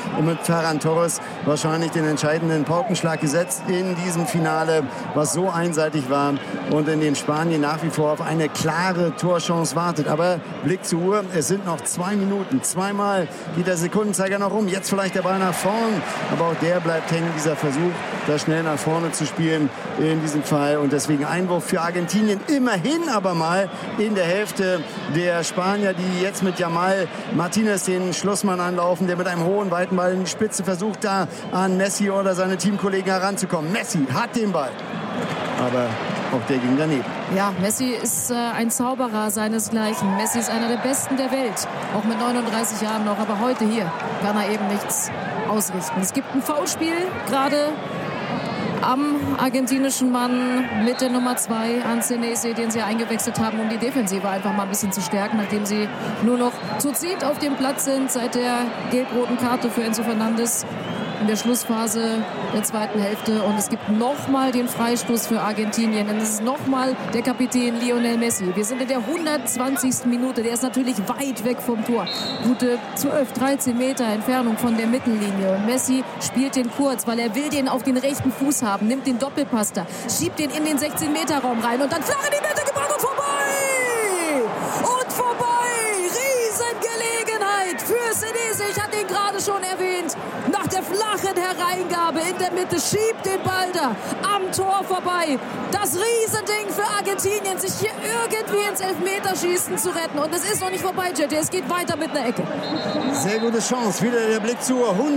und mit Ferran Torres wahrscheinlich den entscheidenden Paukenschlag gesetzt in diesem Finale, was so einseitig war und in dem Spanien nach wie vor auf eine klare Torchance wartet. Aber Blick zur Uhr, es sind noch zwei Minuten. Zweimal geht der Sekundenzeiger noch um. Jetzt vielleicht der Ball nach vorn, aber auch der bleibt hängen, dieser Versuch, da schnell nach vorne zu spielen in diesem Fall. Und deswegen Einwurf für Argentinien, immerhin aber mal in der Hälfte der Spanier, die jetzt mit Jamal Martinez den Schlussmann anlaufen, der mit einem hohen, weiten Ball in die Spitze versucht, da an Messi oder seine Teamkollegen heranzukommen. Messi hat den Ball, aber auch der ging daneben. Ja, Messi ist äh, ein Zauberer seinesgleichen. Messi ist einer der Besten der Welt, auch mit neununddreißig Jahren noch. Aber heute hier kann er eben nichts ausrichten. Es gibt ein Foulspiel gerade am argentinischen Mann mit der Nummer zwei, an Senesi, den sie eingewechselt haben, um die Defensive einfach mal ein bisschen zu stärken, nachdem sie nur noch zu zehnt auf dem Platz sind seit der gelb-roten Karte für Enzo Fernandes in der Schlussphase der zweiten Hälfte. Und es gibt nochmal den Freistoß für Argentinien. Und es ist nochmal der Kapitän Lionel Messi. Wir sind in der hundertzwanzigsten Minute. Der ist natürlich weit weg vom Tor. Gute zwölf, dreizehn Meter Entfernung von der Mittellinie. Und Messi spielt den kurz, weil er will den auf den rechten Fuß haben. Nimmt den Doppelpass da, schiebt den in den sechzehn Meter Raum rein. Und dann flach in die Mitte gebracht und vorbei! Und vorbei! Riesengelegenheit für Senesi. Ich hatte ihn gerade schon erwähnt. Nach der flachen Hereingabe in der Mitte schiebt den Ball da am Tor vorbei. Das Riesending für Argentinien, sich hier irgendwie ins Elfmeterschießen zu retten. Und es ist noch nicht vorbei, J T. Es geht weiter mit einer Ecke. Sehr gute Chance. Wieder der Blick zur